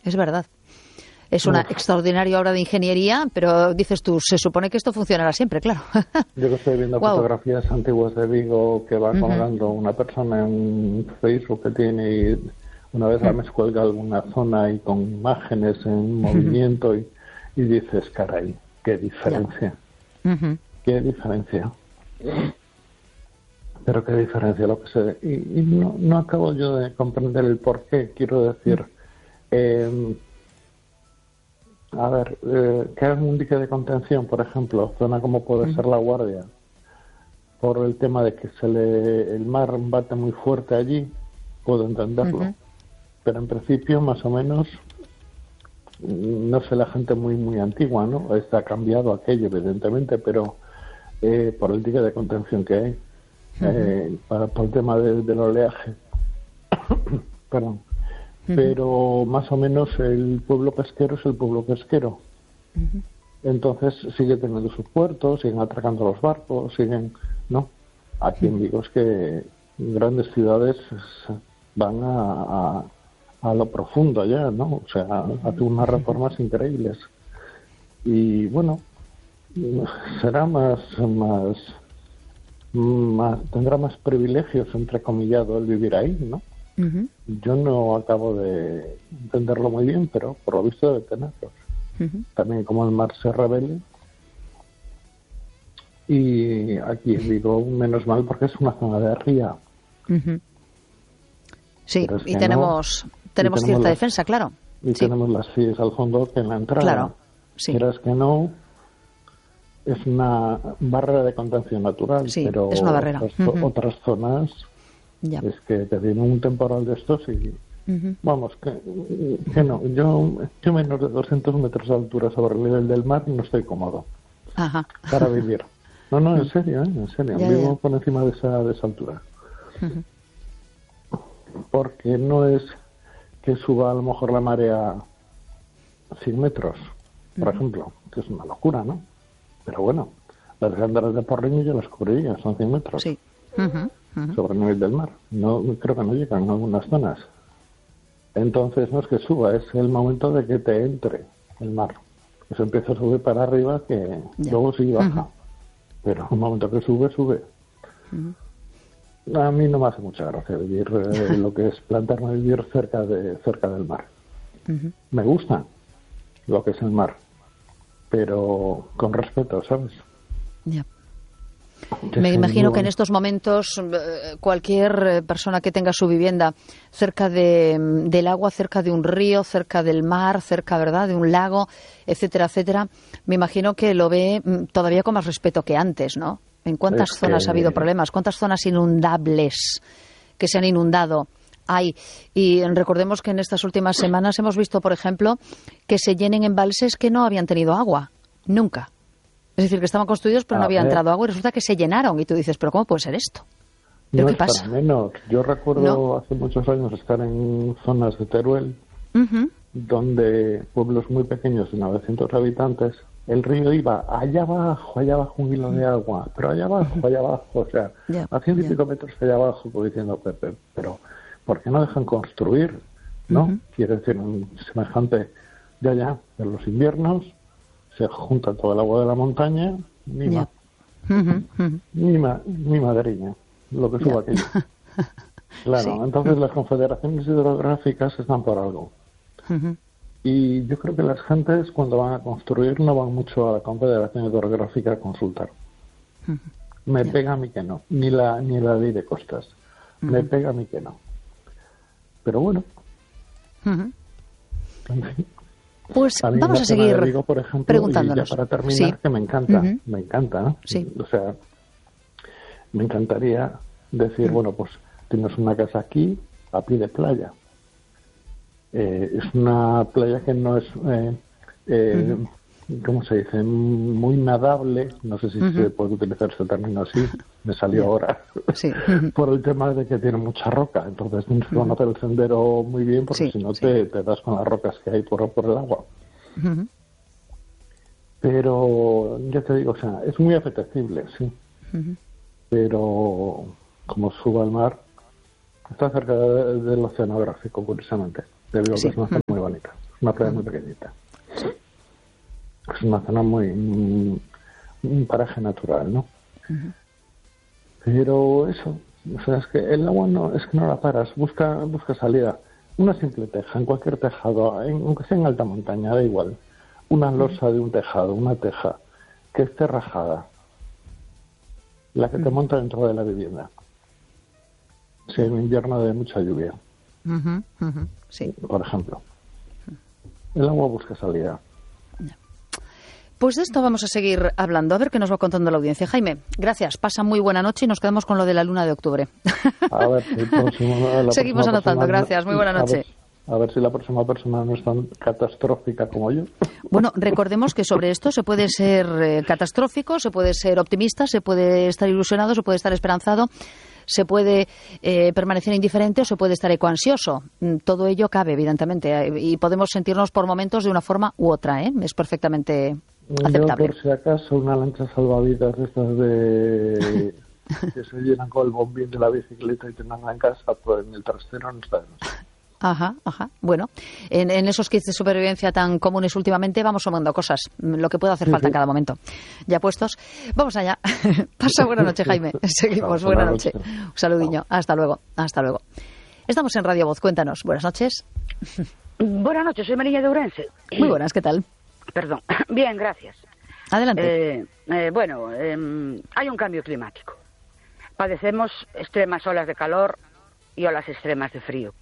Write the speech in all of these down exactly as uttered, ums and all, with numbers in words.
es verdad. Es una extraordinaria obra de ingeniería, pero dices tú, se supone que esto funcionará siempre, claro. Yo que estoy viendo wow. fotografías antiguas de Vigo que va colgando uh-huh. una persona en Facebook que tiene y una vez uh-huh. la mes cuelga alguna zona y con imágenes en uh-huh. movimiento y, y dices, caray, qué diferencia. Uh-huh. Qué diferencia. Pero qué diferencia lo que se ve. Y, y no, no acabo yo de comprender el por qué. Quiero decir, uh-huh. eh, a ver, eh, que hagan un dique de contención, por ejemplo, zona como puede uh-huh. ser La Guardia, por el tema de que se le el mar bate muy fuerte allí, puedo entenderlo. Uh-huh. Pero en principio, más o menos, no sé, la gente muy muy antigua, ¿no? Está cambiado aquello, evidentemente, pero eh, por el dique de contención que hay, uh-huh. eh, para, por el tema de, del oleaje. Perdón. Uh-huh. Pero más o menos el pueblo pesquero es el pueblo pesquero. Uh-huh. Entonces sigue teniendo sus puertos, siguen atracando los barcos, siguen, ¿no? Aquí uh-huh. en Vigo es que grandes ciudades van a, a, a lo profundo ya, ¿no? O sea, uh-huh. hacen unas reformas uh-huh. increíbles. Y bueno, será más, más, más, tendrá más privilegios, entrecomillado, el vivir ahí, ¿no? Uh-huh. Yo no acabo de entenderlo muy bien, pero por lo visto debe tenerlos. Uh-huh. También como el mar se revele. Y aquí digo, menos mal, porque es una zona de ría. Uh-huh. Sí, y tenemos, no, tenemos y tenemos cierta las, defensa, claro. Y sí. tenemos las fies al fondo que en la entrada. Claro, sí. Pero es que no, es una barrera de contención natural. Sí, pero es una barrera. Otras, uh-huh. otras zonas... Ya. Es que te viene un temporal de estos y uh-huh. vamos, que, que no, yo, yo menos de doscientos metros de altura sobre el nivel del mar no estoy cómodo. Ajá. Para vivir. No, no, en serio, ¿eh? En serio, ya, vivo ya. por encima de esa, de esa altura. Uh-huh. Porque no es que suba a lo mejor la marea cien metros, por uh-huh. ejemplo, que es una locura, ¿no? Pero bueno, las grandes de Porriño yo las cubriría, son cien metros. Sí. Uh-huh. Uh-huh. Sobre el nivel del mar. No, creo que no llegan en algunas zonas. Entonces no es que suba, es el momento de que te entre el mar. Eso empieza a subir para arriba, que ya. luego sí baja. Uh-huh. Pero un momento que sube, sube. Uh-huh. A mí no me hace mucha gracia vivir eh, lo que es plantarme a vivir cerca de cerca del mar. Uh-huh. Me gusta lo que es el mar, pero con respeto, ¿sabes? Ya. Me imagino que en estos momentos cualquier persona que tenga su vivienda cerca de, del agua, cerca de un río, cerca del mar, cerca, ¿verdad?, de un lago, etcétera, etcétera, me imagino que lo ve todavía con más respeto que antes, ¿no? ¿En cuántas es zonas que... ha habido problemas? ¿Cuántas zonas inundables que se han inundado hay? Y recordemos que en estas últimas semanas hemos visto, por ejemplo, que se llenen embalses que no habían tenido agua, nunca. Es decir, que estaban construidos pero a no había ver. entrado agua y resulta que se llenaron. Y tú dices, ¿pero cómo puede ser esto? ¿Pero no qué es pasa? Para menos. Yo recuerdo ¿No? hace muchos años estar en zonas de Teruel, uh-huh. donde pueblos muy pequeños de novecientos habitantes, el río iba allá abajo, allá abajo un hilo de agua, pero allá abajo, allá abajo, o sea, yeah, a ciento y pico metros allá abajo, como diciendo, pero, pero ¿por qué no dejan construir? ¿No? Uh-huh. Quiere decir, un semejante de allá, en los inviernos, se junta todo el agua de la montaña, ni yeah. ma, uh-huh, uh-huh. ni, ma, ni madriña, lo que suba yeah. aquello. Claro, sí. Entonces las confederaciones hidrográficas están por algo. Uh-huh. Y yo creo que las gentes cuando van a construir no van mucho a la confederación hidrográfica a consultar. Uh-huh. Me yeah. pega a mí que no, ni la ni la ley de costas. Uh-huh. Me pega a mí que no. Pero bueno. Uh-huh. En fin. Pues vamos a seguir Vigo, por ejemplo, preguntándonos. Y ya para terminar, sí. que me encanta, uh-huh. me encanta, ¿no? Sí. O sea, me encantaría decir, uh-huh. bueno, pues tienes una casa aquí a pie de playa. Eh, es una playa que no es, eh, eh, uh-huh. ¿cómo se dice? Muy nadable, no sé si uh-huh. se puede utilizar ese término así, me salió yeah. ahora, sí. por el tema de que tiene mucha roca, entonces tienes que conocer el sendero muy bien, porque sí, si no sí. te, te das con las rocas que hay por, por el agua. Uh-huh. Pero, ya te digo, o sea, es muy apetecible, sí, uh-huh. pero como suba al mar, está cerca de, del oceanográfico, curiosamente, debido a que sí. es una zona uh-huh. muy bonita. una playa muy pequeñita. ¿Sí? Es una zona muy, muy un paraje natural, ¿no? Uh-huh. Pero eso, o sea, es que el agua no, es que no la paras, busca, busca salida. Una simple teja, en cualquier tejado, en, aunque sea en alta montaña, da igual. Una losa uh-huh. de un tejado, una teja, que esté rajada, la que uh-huh. te monta dentro de la vivienda. Si en invierno de mucha lluvia, uh-huh. Uh-huh. Sí. por ejemplo. El agua busca salida. Pues de esto vamos a seguir hablando, a ver qué nos va contando la audiencia. Jaime, gracias, pasa muy buena noche y nos quedamos con lo de la luna de octubre. A ver si el próximo, la Seguimos anotando, gracias, muy buena noche. A ver, a ver si la próxima persona no es tan catastrófica como yo. Bueno, recordemos que sobre esto se puede ser eh, catastrófico, se puede ser optimista, se puede estar ilusionado, se puede estar esperanzado, se puede eh, permanecer indiferente o se puede estar ecoansioso. Todo ello cabe, evidentemente, eh, y podemos sentirnos por momentos de una forma u otra, ¿eh? Es perfectamente aceptable. Yo, por si acaso, una lancha salvavidas de estas de que se llenan con el bombín de la bicicleta y te mandan en casa, pues en el trastero no está de más. Ajá, ajá. Bueno, en, en esos kits de supervivencia tan comunes últimamente vamos sumando cosas, lo que pueda hacer falta en cada momento. Ya puestos, vamos allá. Pasa buena noche, Jaime. Seguimos, buena noche. Un saludiño. Hasta luego, hasta luego. Estamos en Radio Voz, cuéntanos. Buenas noches. Buenas noches, soy Mariña de Ourense. Muy buenas, ¿qué tal? Perdón. Bien, gracias. Adelante. Eh, eh, bueno, eh, hay un cambio climático. Padecemos extremas olas de calor y olas extremas de frío.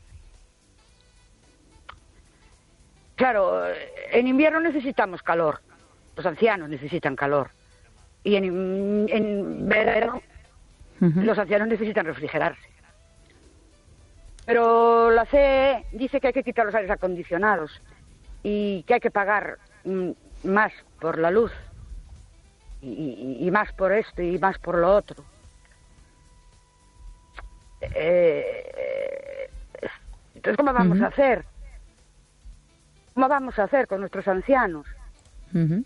Claro, en invierno necesitamos calor, los ancianos necesitan calor, y en, en verano uh-huh. los ancianos necesitan refrigerarse. Pero la C E dice que hay que quitar los aires acondicionados y que hay que pagar mm, más por la luz y, y, y más por esto y más por lo otro. Eh, entonces, ¿cómo vamos uh-huh. a hacer? ¿Cómo vamos a hacer con nuestros ancianos? Uh-huh.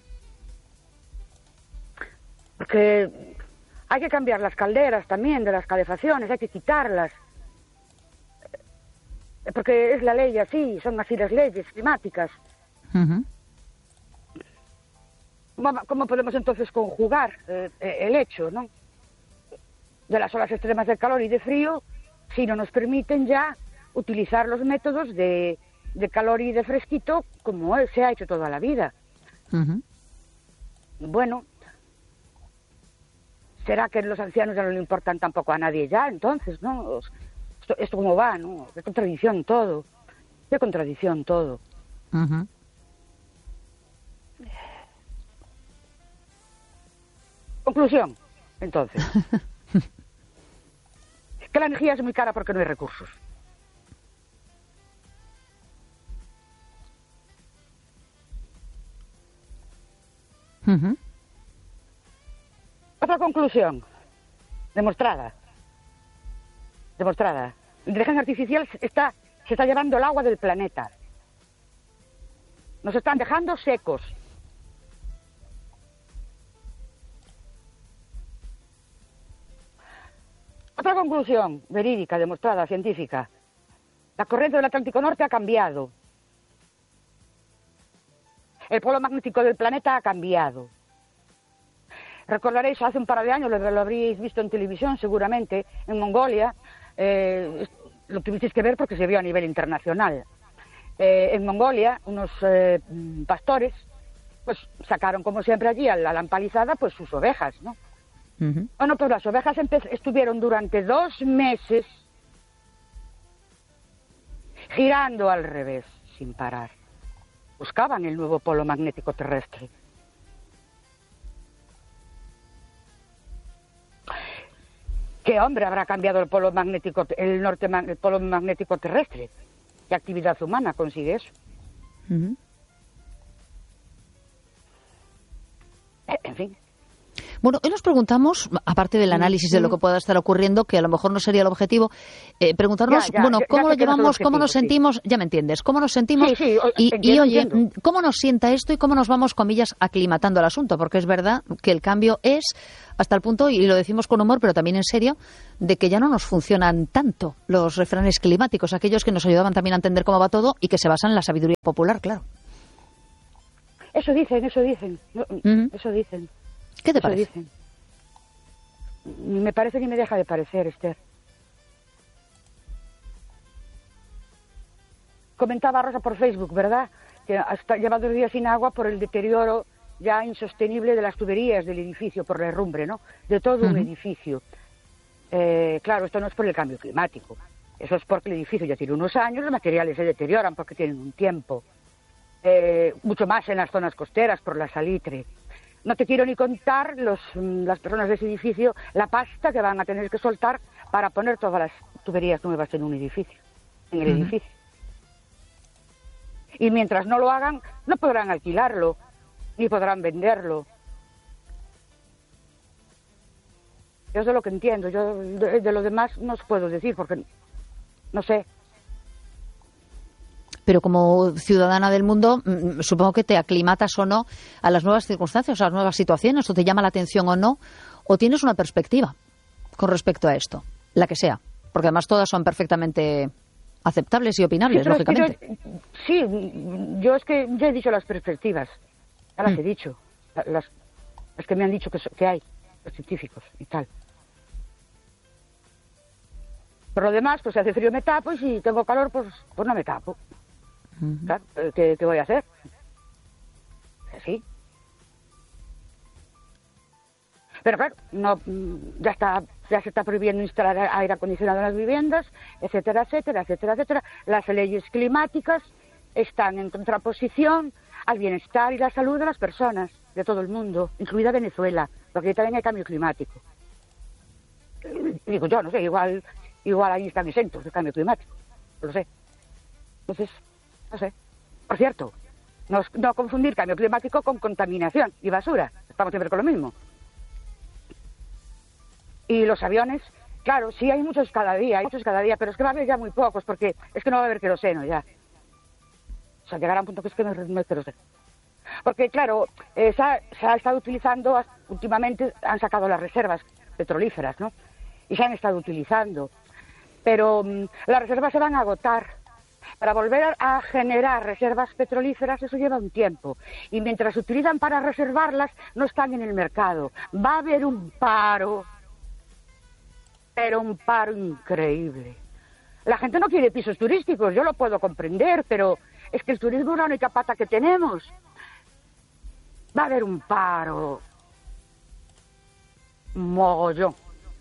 Porque hay que cambiar las calderas también de las calefacciones, hay que quitarlas. Porque es la ley así, son así las leyes climáticas. Uh-huh. ¿Cómo, ¿Cómo podemos entonces conjugar eh, el hecho, ¿no? de las olas extremas de calor y de frío si no nos permiten ya utilizar los métodos de de calor y de fresquito como se ha hecho toda la vida? Uh-huh. Bueno, ¿será que los ancianos ya no le importan tampoco a nadie ya? Entonces, ¿no? Esto, esto cómo va, ¿no? Qué contradicción todo. Qué contradicción todo. Uh-huh. Conclusión, entonces. Que la energía es muy cara porque no hay recursos. Uh-huh. Otra conclusión, demostrada, demostrada. La inteligencia artificial está, se está llevando el agua del planeta. Nos están dejando secos. Otra conclusión, verídica, demostrada, científica. La corriente del Atlántico Norte ha cambiado. El polo magnético del planeta ha cambiado. Recordaréis, hace un par de años, lo, lo habríais visto en televisión seguramente, en Mongolia, eh, lo tuvisteis que ver porque se vio a nivel internacional. Eh, en Mongolia, unos eh, pastores, pues sacaron como siempre allí a la lampalizada, pues sus ovejas, ¿no? Uh-huh. Bueno, pues las ovejas empe- estuvieron durante dos meses girando al revés, sin parar. Buscaban el nuevo polo magnético terrestre. ¿Qué hombre habrá cambiado el polo magnético, el norte, el polo magnético terrestre? ¿Qué actividad humana consigue eso? Uh-huh. En fin. Bueno, hoy nos preguntamos, aparte del análisis de lo que pueda estar ocurriendo, que a lo mejor no sería el objetivo, eh, preguntarnos, ya, ya, bueno, cómo ya, ya lo llevamos, cómo nos sentimos, sí. Ya me entiendes, cómo nos sentimos sí, sí, y, entiendo, y, oye, entiendo. cómo nos sienta esto y cómo nos vamos, comillas, aclimatando al asunto, porque es verdad que el cambio es hasta el punto, y lo decimos con humor, pero también en serio, de que ya no nos funcionan tanto los refranes climáticos, aquellos que nos ayudaban también a entender cómo va todo y que se basan en la sabiduría popular, claro. Eso dicen, eso dicen, uh-huh. eso dicen. ¿Qué te eso parece? Dicen. Me parece que me deja de parecer, Esther. Comentaba Rosa por Facebook, ¿verdad? Que hasta lleva dos días sin agua por el deterioro ya insostenible de las tuberías del edificio, por la herrumbre, ¿no? De todo uh-huh. un edificio. Eh, claro, esto no es por el cambio climático. Eso es porque el edificio ya tiene unos años, los materiales se deterioran porque tienen un tiempo. Eh, mucho más en las zonas costeras por la salitre. No te quiero ni contar los, las personas de ese edificio la pasta que van a tener que soltar para poner todas las tuberías nuevas en un edificio, en el uh-huh. edificio. Y mientras no lo hagan, no podrán alquilarlo, ni podrán venderlo. Yo es de lo que entiendo. Yo de, de lo demás no os puedo decir porque no sé. Pero como ciudadana del mundo, supongo que te aclimatas o no a las nuevas circunstancias, a las nuevas situaciones, o te llama la atención o no, o tienes una perspectiva con respecto a esto, la que sea, porque además todas son perfectamente aceptables y opinables, sí, lógicamente. Yo, sí, yo es que ya he dicho las perspectivas, ya las mm. he dicho, las, las que me han dicho que, que hay, los científicos y tal. Por lo demás, pues si hace frío me tapo y si tengo calor, pues, pues no me tapo. Uh-huh. Claro, ¿qué, ¿qué voy a hacer? Sí. Pero claro, no, ya está, ya se está prohibiendo instalar aire acondicionado en las viviendas, etcétera, etcétera, etcétera, etcétera. Las leyes climáticas están en contraposición al bienestar y la salud de las personas, de todo el mundo, incluida Venezuela, porque ahí también hay cambio climático. Digo yo, no sé, igual, igual ahí están exentos del cambio climático, no lo sé. Entonces, no sé. Por cierto, no, no confundir cambio climático con contaminación y basura. Estamos siempre con lo mismo. Y los aviones, claro, sí hay muchos cada día, hay muchos cada día, pero es que va a haber ya muy pocos, porque es que no va a haber queroseno ya. O sea, llegará a un punto que es que no, no hay queroseno. Porque, claro, eh, se, ha, se ha estado utilizando, últimamente han sacado las reservas petrolíferas, ¿no? Y se han estado utilizando. Pero um, las reservas se van a agotar. Para volver a generar reservas petrolíferas eso lleva un tiempo. Y mientras se utilizan para reservarlas, no están en el mercado. Va a haber un paro. Pero un paro increíble. La gente no quiere pisos turísticos, yo lo puedo comprender, pero es que el turismo es la única pata que tenemos. Va a haber un paro. Mogollón.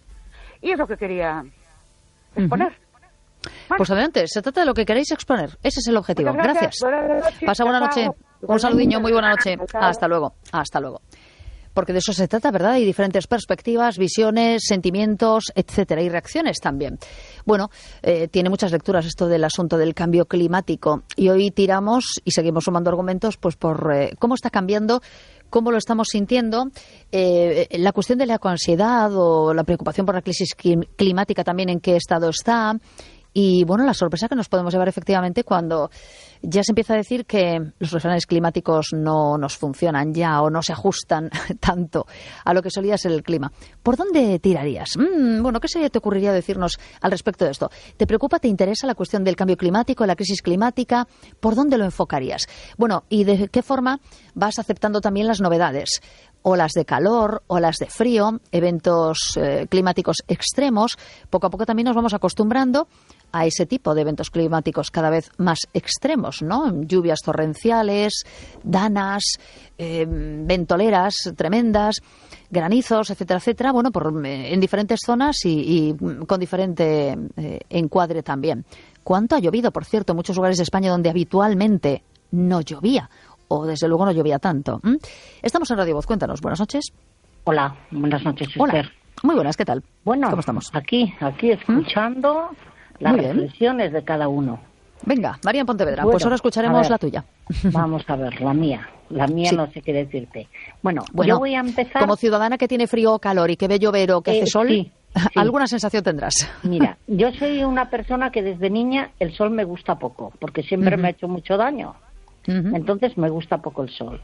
Y es lo que quería exponer. Uh-huh. Bueno. Pues adelante, se trata de lo que queréis exponer. Ese es el objetivo. Gracias. gracias. Pasa buena noche. Un saludiño, muy buena noche. Hasta luego. Hasta luego. Porque de eso se trata, ¿verdad? Hay diferentes perspectivas, visiones, sentimientos, etcétera, y reacciones también. Bueno, eh, tiene muchas lecturas esto del asunto del cambio climático y hoy tiramos y seguimos sumando argumentos pues por eh, cómo está cambiando, cómo lo estamos sintiendo, eh, la cuestión de la ecoansiedad o la preocupación por la crisis climática también en qué estado está. Y, bueno, la sorpresa que nos podemos llevar efectivamente cuando ya se empieza a decir que los refranes climáticos no nos funcionan ya o no se ajustan tanto a lo que solía ser el clima. ¿Por dónde tirarías? Mm, bueno, ¿qué se te ocurriría decirnos al respecto de esto? ¿Te preocupa, te interesa la cuestión del cambio climático, la crisis climática? ¿Por dónde lo enfocarías? Bueno, ¿y de qué forma vas aceptando también las novedades? Olas de calor, olas de frío, eventos eh, climáticos extremos. Poco a poco también nos vamos acostumbrando a ese tipo de eventos climáticos cada vez más extremos, ¿no? Lluvias torrenciales, danas, eh, ventoleras tremendas, granizos, etcétera, etcétera. Bueno, por, eh, en diferentes zonas y, y con diferente eh, encuadre también. ¿Cuánto ha llovido, por cierto, en muchos lugares de España donde habitualmente no llovía? O desde luego no llovía tanto. ¿Mm? Estamos en Radio Voz, cuéntanos, buenas noches. Hola, buenas noches, Esther. Hola, muy buenas, ¿qué tal? Bueno, ¿cómo estamos? Aquí, aquí escuchando ¿Mm? las muy reflexiones bien. de cada uno. Venga, María en Pontevedra, bueno, pues ahora escucharemos ver, la tuya. Vamos a ver, la mía. La mía sí. No sé qué decirte. Bueno, bueno, yo voy a empezar... Como ciudadana que tiene frío o calor y que ve llover o que eh, hace sol, sí, sí. alguna sensación tendrás. Mira, yo soy una persona que desde niña el sol me gusta poco, porque siempre uh-huh. me ha hecho mucho daño. Uh-huh. Entonces me gusta poco el sol.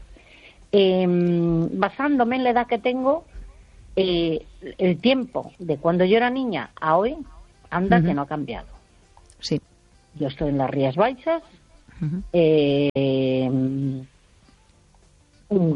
Eh, basándome en la edad que tengo, eh, el tiempo de cuando yo era niña a hoy, anda uh-huh. que no ha cambiado. Sí. Yo estoy en las Rías Baixas, uh-huh. eh,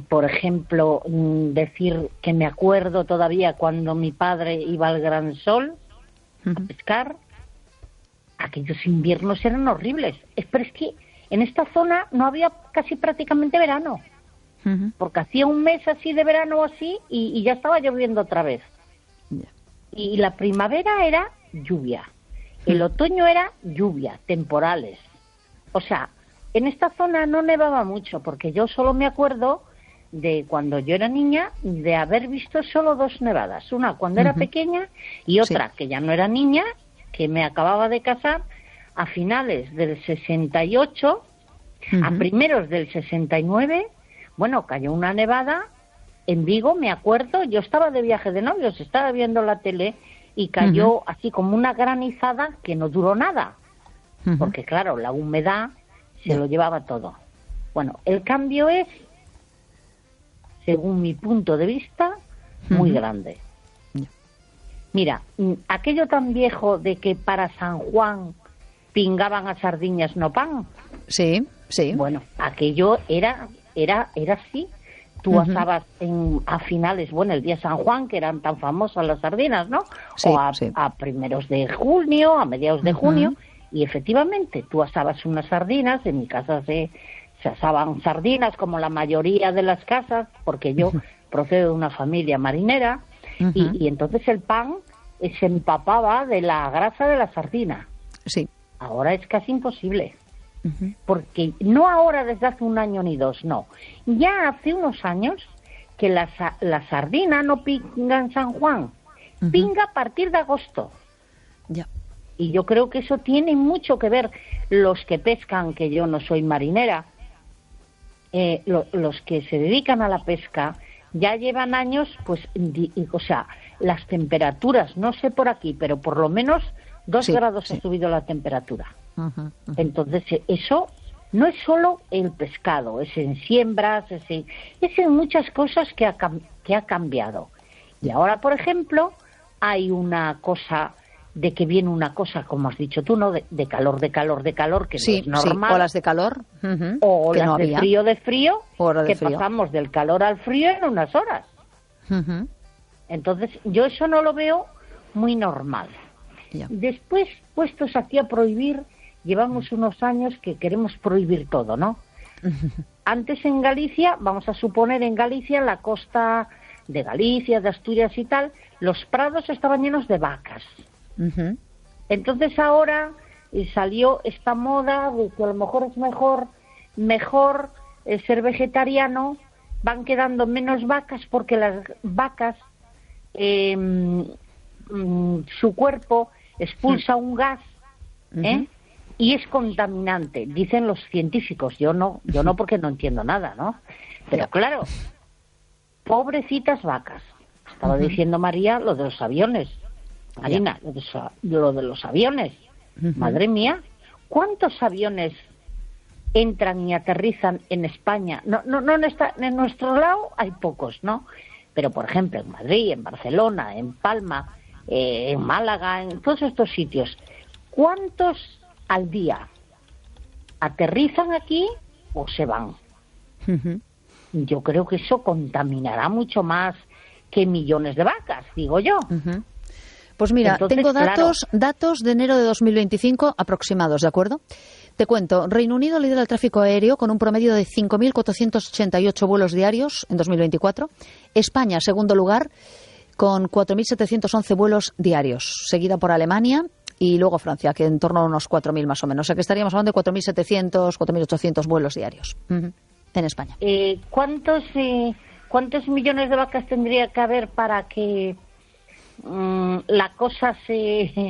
por ejemplo, decir que me acuerdo todavía cuando mi padre iba al Gran Sol uh-huh. a pescar. Aquellos inviernos eran horribles. Pero es que en esta zona no había casi prácticamente verano. Uh-huh. Porque hacía un mes así de verano o así y, y ya estaba lloviendo otra vez. Yeah. Y la primavera era lluvia. Uh-huh. El otoño era lluvia, temporales. O sea, en esta zona no nevaba mucho, porque yo solo me acuerdo de cuando yo era niña de haber visto solo dos nevadas. Una cuando era uh-huh. pequeña y otra sí. que ya no era niña, que me acababa de casar a finales del sesenta y ocho, uh-huh. a primeros del sesenta y nueve. Bueno, cayó una nevada en Vigo, me acuerdo. Yo estaba de viaje de novios, estaba viendo la tele y cayó uh-huh. así como una granizada que no duró nada. Uh-huh. Porque claro, la humedad se yeah. lo llevaba todo. Bueno, el cambio es, según mi punto de vista, muy uh-huh. grande. Yeah. Mira, aquello tan viejo de que para San Juan pingaban a sardiñas no pan. Sí, sí. Bueno, aquello era era era así. Tú uh-huh. asabas en, a finales, bueno, el día San Juan, que eran tan famosas las sardinas, ¿no? Sí, o a, sí. a primeros de junio, a mediados de uh-huh. junio. Y efectivamente, tú asabas unas sardinas, en mi casa se, se asaban sardinas como la mayoría de las casas, porque yo uh-huh. procedo de una familia marinera, uh-huh. y, y entonces el pan se empapaba de la grasa de la sardina. Sí. Ahora es casi imposible, uh-huh. porque no ahora desde hace un año ni dos, no. Ya hace unos años que la, la sardina no pinga en San Juan, uh-huh. pinga a partir de agosto. Ya. Y yo creo que eso tiene mucho que ver. Los que pescan, que yo no soy marinera, eh, lo, los que se dedican a la pesca, ya llevan años, pues, di, o sea, las temperaturas, no sé por aquí, pero por lo menos dos sí, grados sí. ha subido la temperatura. Uh-huh, uh-huh. Entonces, eso no es solo el pescado, es en siembras, es en, es en muchas cosas que ha, que ha cambiado. Y ahora, por ejemplo, hay una cosa de que viene una cosa, como has dicho tú, ¿no? De, de calor, de calor, de calor, que sí, no es normal. Sí, olas de calor. Uh-huh, o olas no de había. frío, de frío, de que frío. pasamos del calor al frío en unas horas. Uh-huh. Entonces, yo eso no lo veo muy normal. Yeah. Después, puestos aquí a prohibir, llevamos uh-huh. unos años que queremos prohibir todo, ¿no? Uh-huh. Antes en Galicia, vamos a suponer en Galicia, la costa de Galicia, de Asturias y tal, los prados estaban llenos de vacas. Uh-huh. Entonces ahora eh, salió esta moda de que a lo mejor es mejor mejor eh, ser vegetariano, van quedando menos vacas porque las vacas eh, mm, su cuerpo expulsa uh-huh. un gas ¿eh? Uh-huh. y es contaminante, dicen los científicos. Yo no, yo no porque no entiendo nada, ¿no? Pero claro, pobrecitas vacas. Estaba uh-huh. diciendo María lo de los aviones. Marina, lo de, lo de los aviones. Uh-huh. Madre mía, ¿cuántos aviones entran y aterrizan en España? No, no, no en, esta, en nuestro lado hay pocos, ¿no? Pero, por ejemplo, en Madrid, en Barcelona, en Palma, eh, en Málaga, en todos estos sitios, ¿cuántos al día aterrizan aquí o se van? Uh-huh. Yo creo que eso contaminará mucho más que millones de vacas, digo yo. Uh-huh. Pues mira, Entonces, tengo datos claro. datos de enero de dos mil veinticinco aproximados, ¿de acuerdo? Te cuento, Reino Unido lidera el tráfico aéreo con un promedio de cinco mil cuatrocientos ochenta y ocho vuelos diarios en dos mil veinticuatro. España, segundo lugar, con cuatro mil setecientos once vuelos diarios, seguida por Alemania y luego Francia, que en torno a unos cuatro mil más o menos. O sea que estaríamos hablando de cuatro mil setecientos, cuatro mil ochocientos vuelos diarios uh-huh. en España. Eh, ¿cuántos, eh, ¿Cuántos millones de vacas tendría que haber para que la cosa se,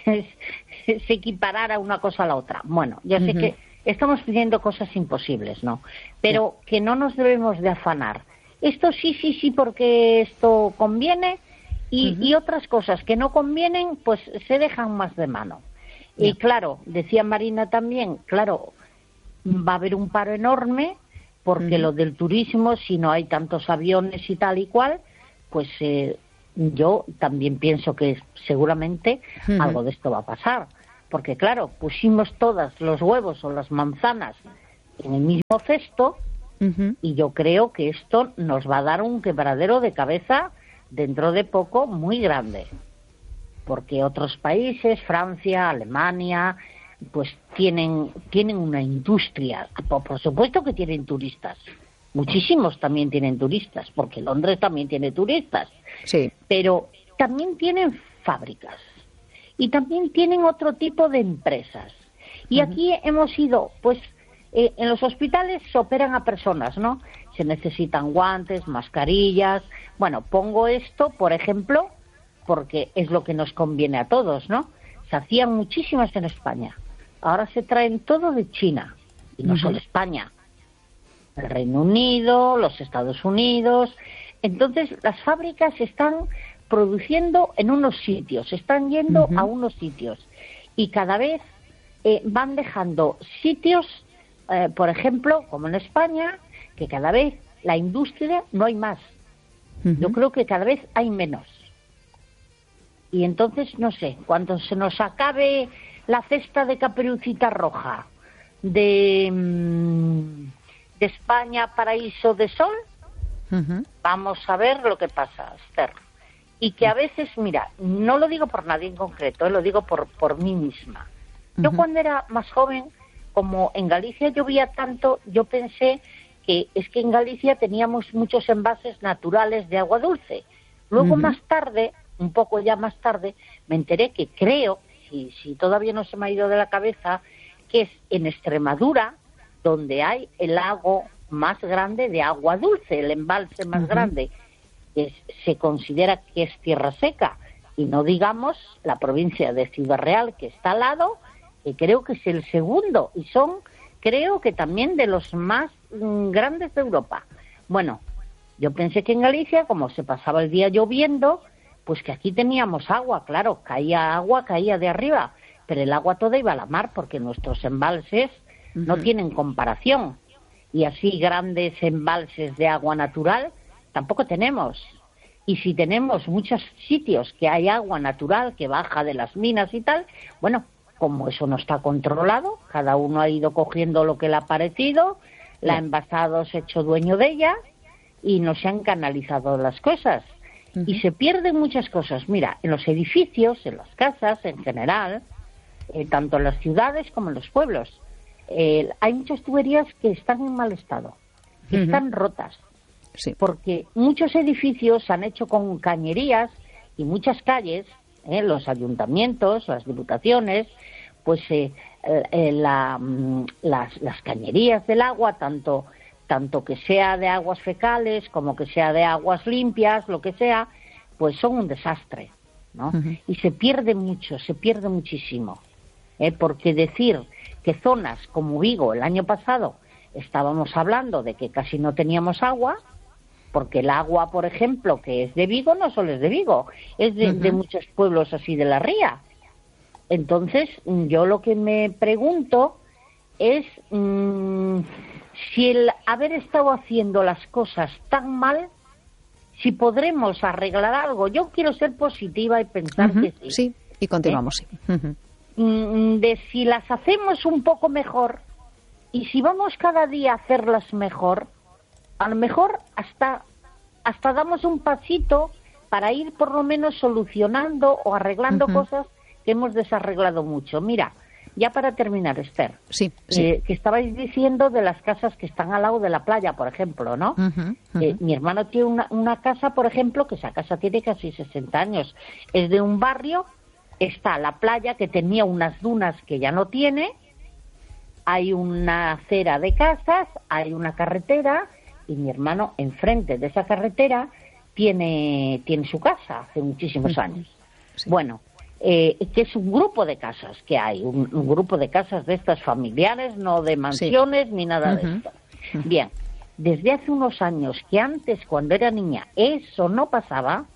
se equiparara una cosa a la otra? Bueno, ya sé uh-huh. que estamos pidiendo cosas imposibles, ¿no? Pero sí. que no nos debemos de afanar. Esto sí, sí, sí, porque esto conviene y, uh-huh. y otras cosas que no convienen, pues se dejan más de mano. Yeah. Y claro, decía Marina también, claro, va a haber un paro enorme porque uh-huh. lo del turismo, si no hay tantos aviones y tal y cual, pues eh, yo también pienso que seguramente uh-huh. algo de esto va a pasar. Porque claro, pusimos todas los huevos o las manzanas en el mismo cesto Uh-huh. Y yo creo que esto nos va a dar un quebradero de cabeza dentro de poco muy grande. Porque otros países, Francia, Alemania, pues tienen, tienen una industria. Por supuesto que tienen turistas. Muchísimos también tienen turistas, porque Londres también tiene turistas. Sí. Pero también tienen fábricas. Y también tienen otro tipo de empresas. Y uh-huh. aquí hemos ido, pues, eh, en los hospitales se operan a personas, ¿no? Se necesitan guantes, mascarillas. Bueno, pongo esto, por ejemplo, porque es lo que nos conviene a todos, ¿no? Se hacían muchísimas en España. Ahora se traen todo de China. Y no uh-huh. solo España. El Reino Unido, los Estados Unidos. Entonces, las fábricas están produciendo en unos sitios, están yendo uh-huh. a unos sitios. Y cada vez eh, van dejando sitios, eh, por ejemplo, como en España, que cada vez la industria no hay más. Uh-huh. Yo creo que cada vez hay menos. Y entonces, no sé, cuando se nos acabe la cesta de Caperucita Roja de, de España, paraíso de sol, uh-huh. vamos a ver lo que pasa, Esther. Y que a veces, mira, no lo digo por nadie en concreto, eh, lo digo por, por mí misma. Yo uh-huh. cuando era más joven, como en Galicia llovía tanto, yo pensé que es que en Galicia teníamos muchos envases naturales de agua dulce. Luego uh-huh. más tarde, un poco ya más tarde, me enteré que creo, si, si todavía no se me ha ido de la cabeza, que es en Extremadura donde hay el lago más grande de agua dulce, el embalse más uh-huh. grande. Es, se considera que es tierra seca, y no digamos la provincia de Ciudad Real, que está al lado, que creo que es el segundo, y son, creo que también de los más mm, grandes de Europa. Bueno, yo pensé que en Galicia, como se pasaba el día lloviendo, pues que aquí teníamos agua, claro, caía agua, caía de arriba, pero el agua toda iba a la mar, porque nuestros embalses uh-huh. no tienen comparación, y así grandes embalses de agua natural tampoco tenemos. Y si tenemos muchos sitios que hay agua natural que baja de las minas y tal, bueno, como eso no está controlado, cada uno ha ido cogiendo lo que le ha parecido, la ha envasado, se ha hecho dueño de ella y no se han canalizado las cosas. Uh-huh. Y se pierden muchas cosas. Mira, en los edificios, en las casas en general, eh, tanto en las ciudades como en los pueblos, eh, hay muchas tuberías que están en mal estado, que uh-huh. están rotas. Sí. Porque muchos edificios se han hecho con cañerías y muchas calles, eh, los ayuntamientos, las diputaciones, pues eh, eh, la, las, las cañerías del agua, tanto, tanto que sea de aguas fecales como que sea de aguas limpias, lo que sea, pues son un desastre, ¿no? Uh-huh. Y se pierde mucho, se pierde muchísimo. Eh, porque decir que zonas como Vigo el año pasado estábamos hablando de que casi no teníamos agua, porque el agua, por ejemplo, que es de Vigo, no solo es de Vigo, es de, uh-huh. de muchos pueblos así de la ría. Entonces, yo lo que me pregunto es mmm, si el haber estado haciendo las cosas tan mal, si podremos arreglar algo. Yo quiero ser positiva y pensar uh-huh. que sí. Sí, y continuamos, ¿Eh? sí. Uh-huh. De si las hacemos un poco mejor, y si vamos cada día a hacerlas mejor, a lo mejor hasta, hasta damos un pasito para ir por lo menos solucionando o arreglando uh-huh. cosas que hemos desarreglado mucho. Mira, ya para terminar, Esther, sí, sí. Eh, que estabais diciendo de las casas que están al lado de la playa, por ejemplo, ¿no? Uh-huh, uh-huh. Eh, mi hermano tiene una, una casa, por ejemplo, que esa casa tiene casi sesenta años. Es de un barrio, está la playa que tenía unas dunas que ya no tiene, hay una acera de casas, hay una carretera, y mi hermano enfrente de esa carretera tiene tiene su casa hace muchísimos años. Sí. Bueno, eh, que es un grupo de casas que hay, un, un grupo de casas de estas familiares, no de mansiones sí. ni nada uh-huh. de esto. Uh-huh. Bien, desde hace unos años, que antes cuando era niña eso no pasaba,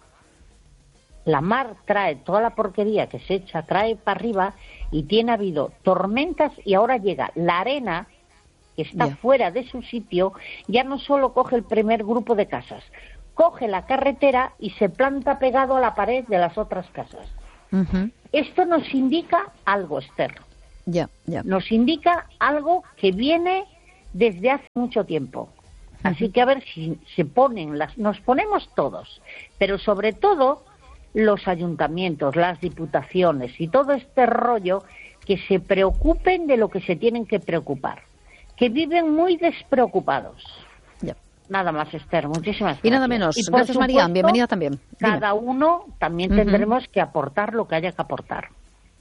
la mar trae toda la porquería que se echa, trae para arriba, y tiene habido tormentas, y ahora llega la arena que está yeah. fuera de su sitio, ya no solo coge el primer grupo de casas, coge la carretera y se planta pegado a la pared de las otras casas. Uh-huh. Esto nos indica algo, Esther. Yeah, yeah. Nos indica algo que viene desde hace mucho tiempo. Así que a ver si se ponen, las, nos ponemos todos, pero sobre todo los ayuntamientos, las diputaciones y todo este rollo, que se preocupen de lo que se tienen que preocupar, que viven muy despreocupados. Ya. Nada más, Esther, muchísimas gracias. Y nada menos. Y gracias, supuesto, María, bienvenida también. Cada Dime. uno también tendremos uh-huh. que aportar lo que haya que aportar.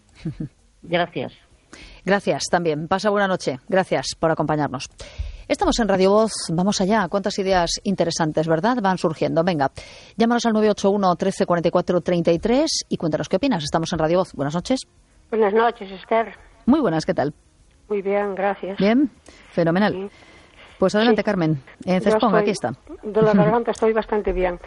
Gracias. Gracias también. Pasa buena noche. Gracias por acompañarnos. Estamos en Radio Voz. Vamos allá. Cuántas ideas interesantes, ¿verdad? Van surgiendo. Venga, llámanos al nueve ocho uno, trece, cuarenta y cuatro, treinta y tres y cuéntanos qué opinas. Estamos en Radio Voz. Buenas noches. Buenas noches, Esther. Muy buenas, ¿qué tal? Muy bien, gracias. Bien, fenomenal. Sí. Pues adelante, sí. Carmen. En Cespón, aquí está. De la garganta estoy bastante bien.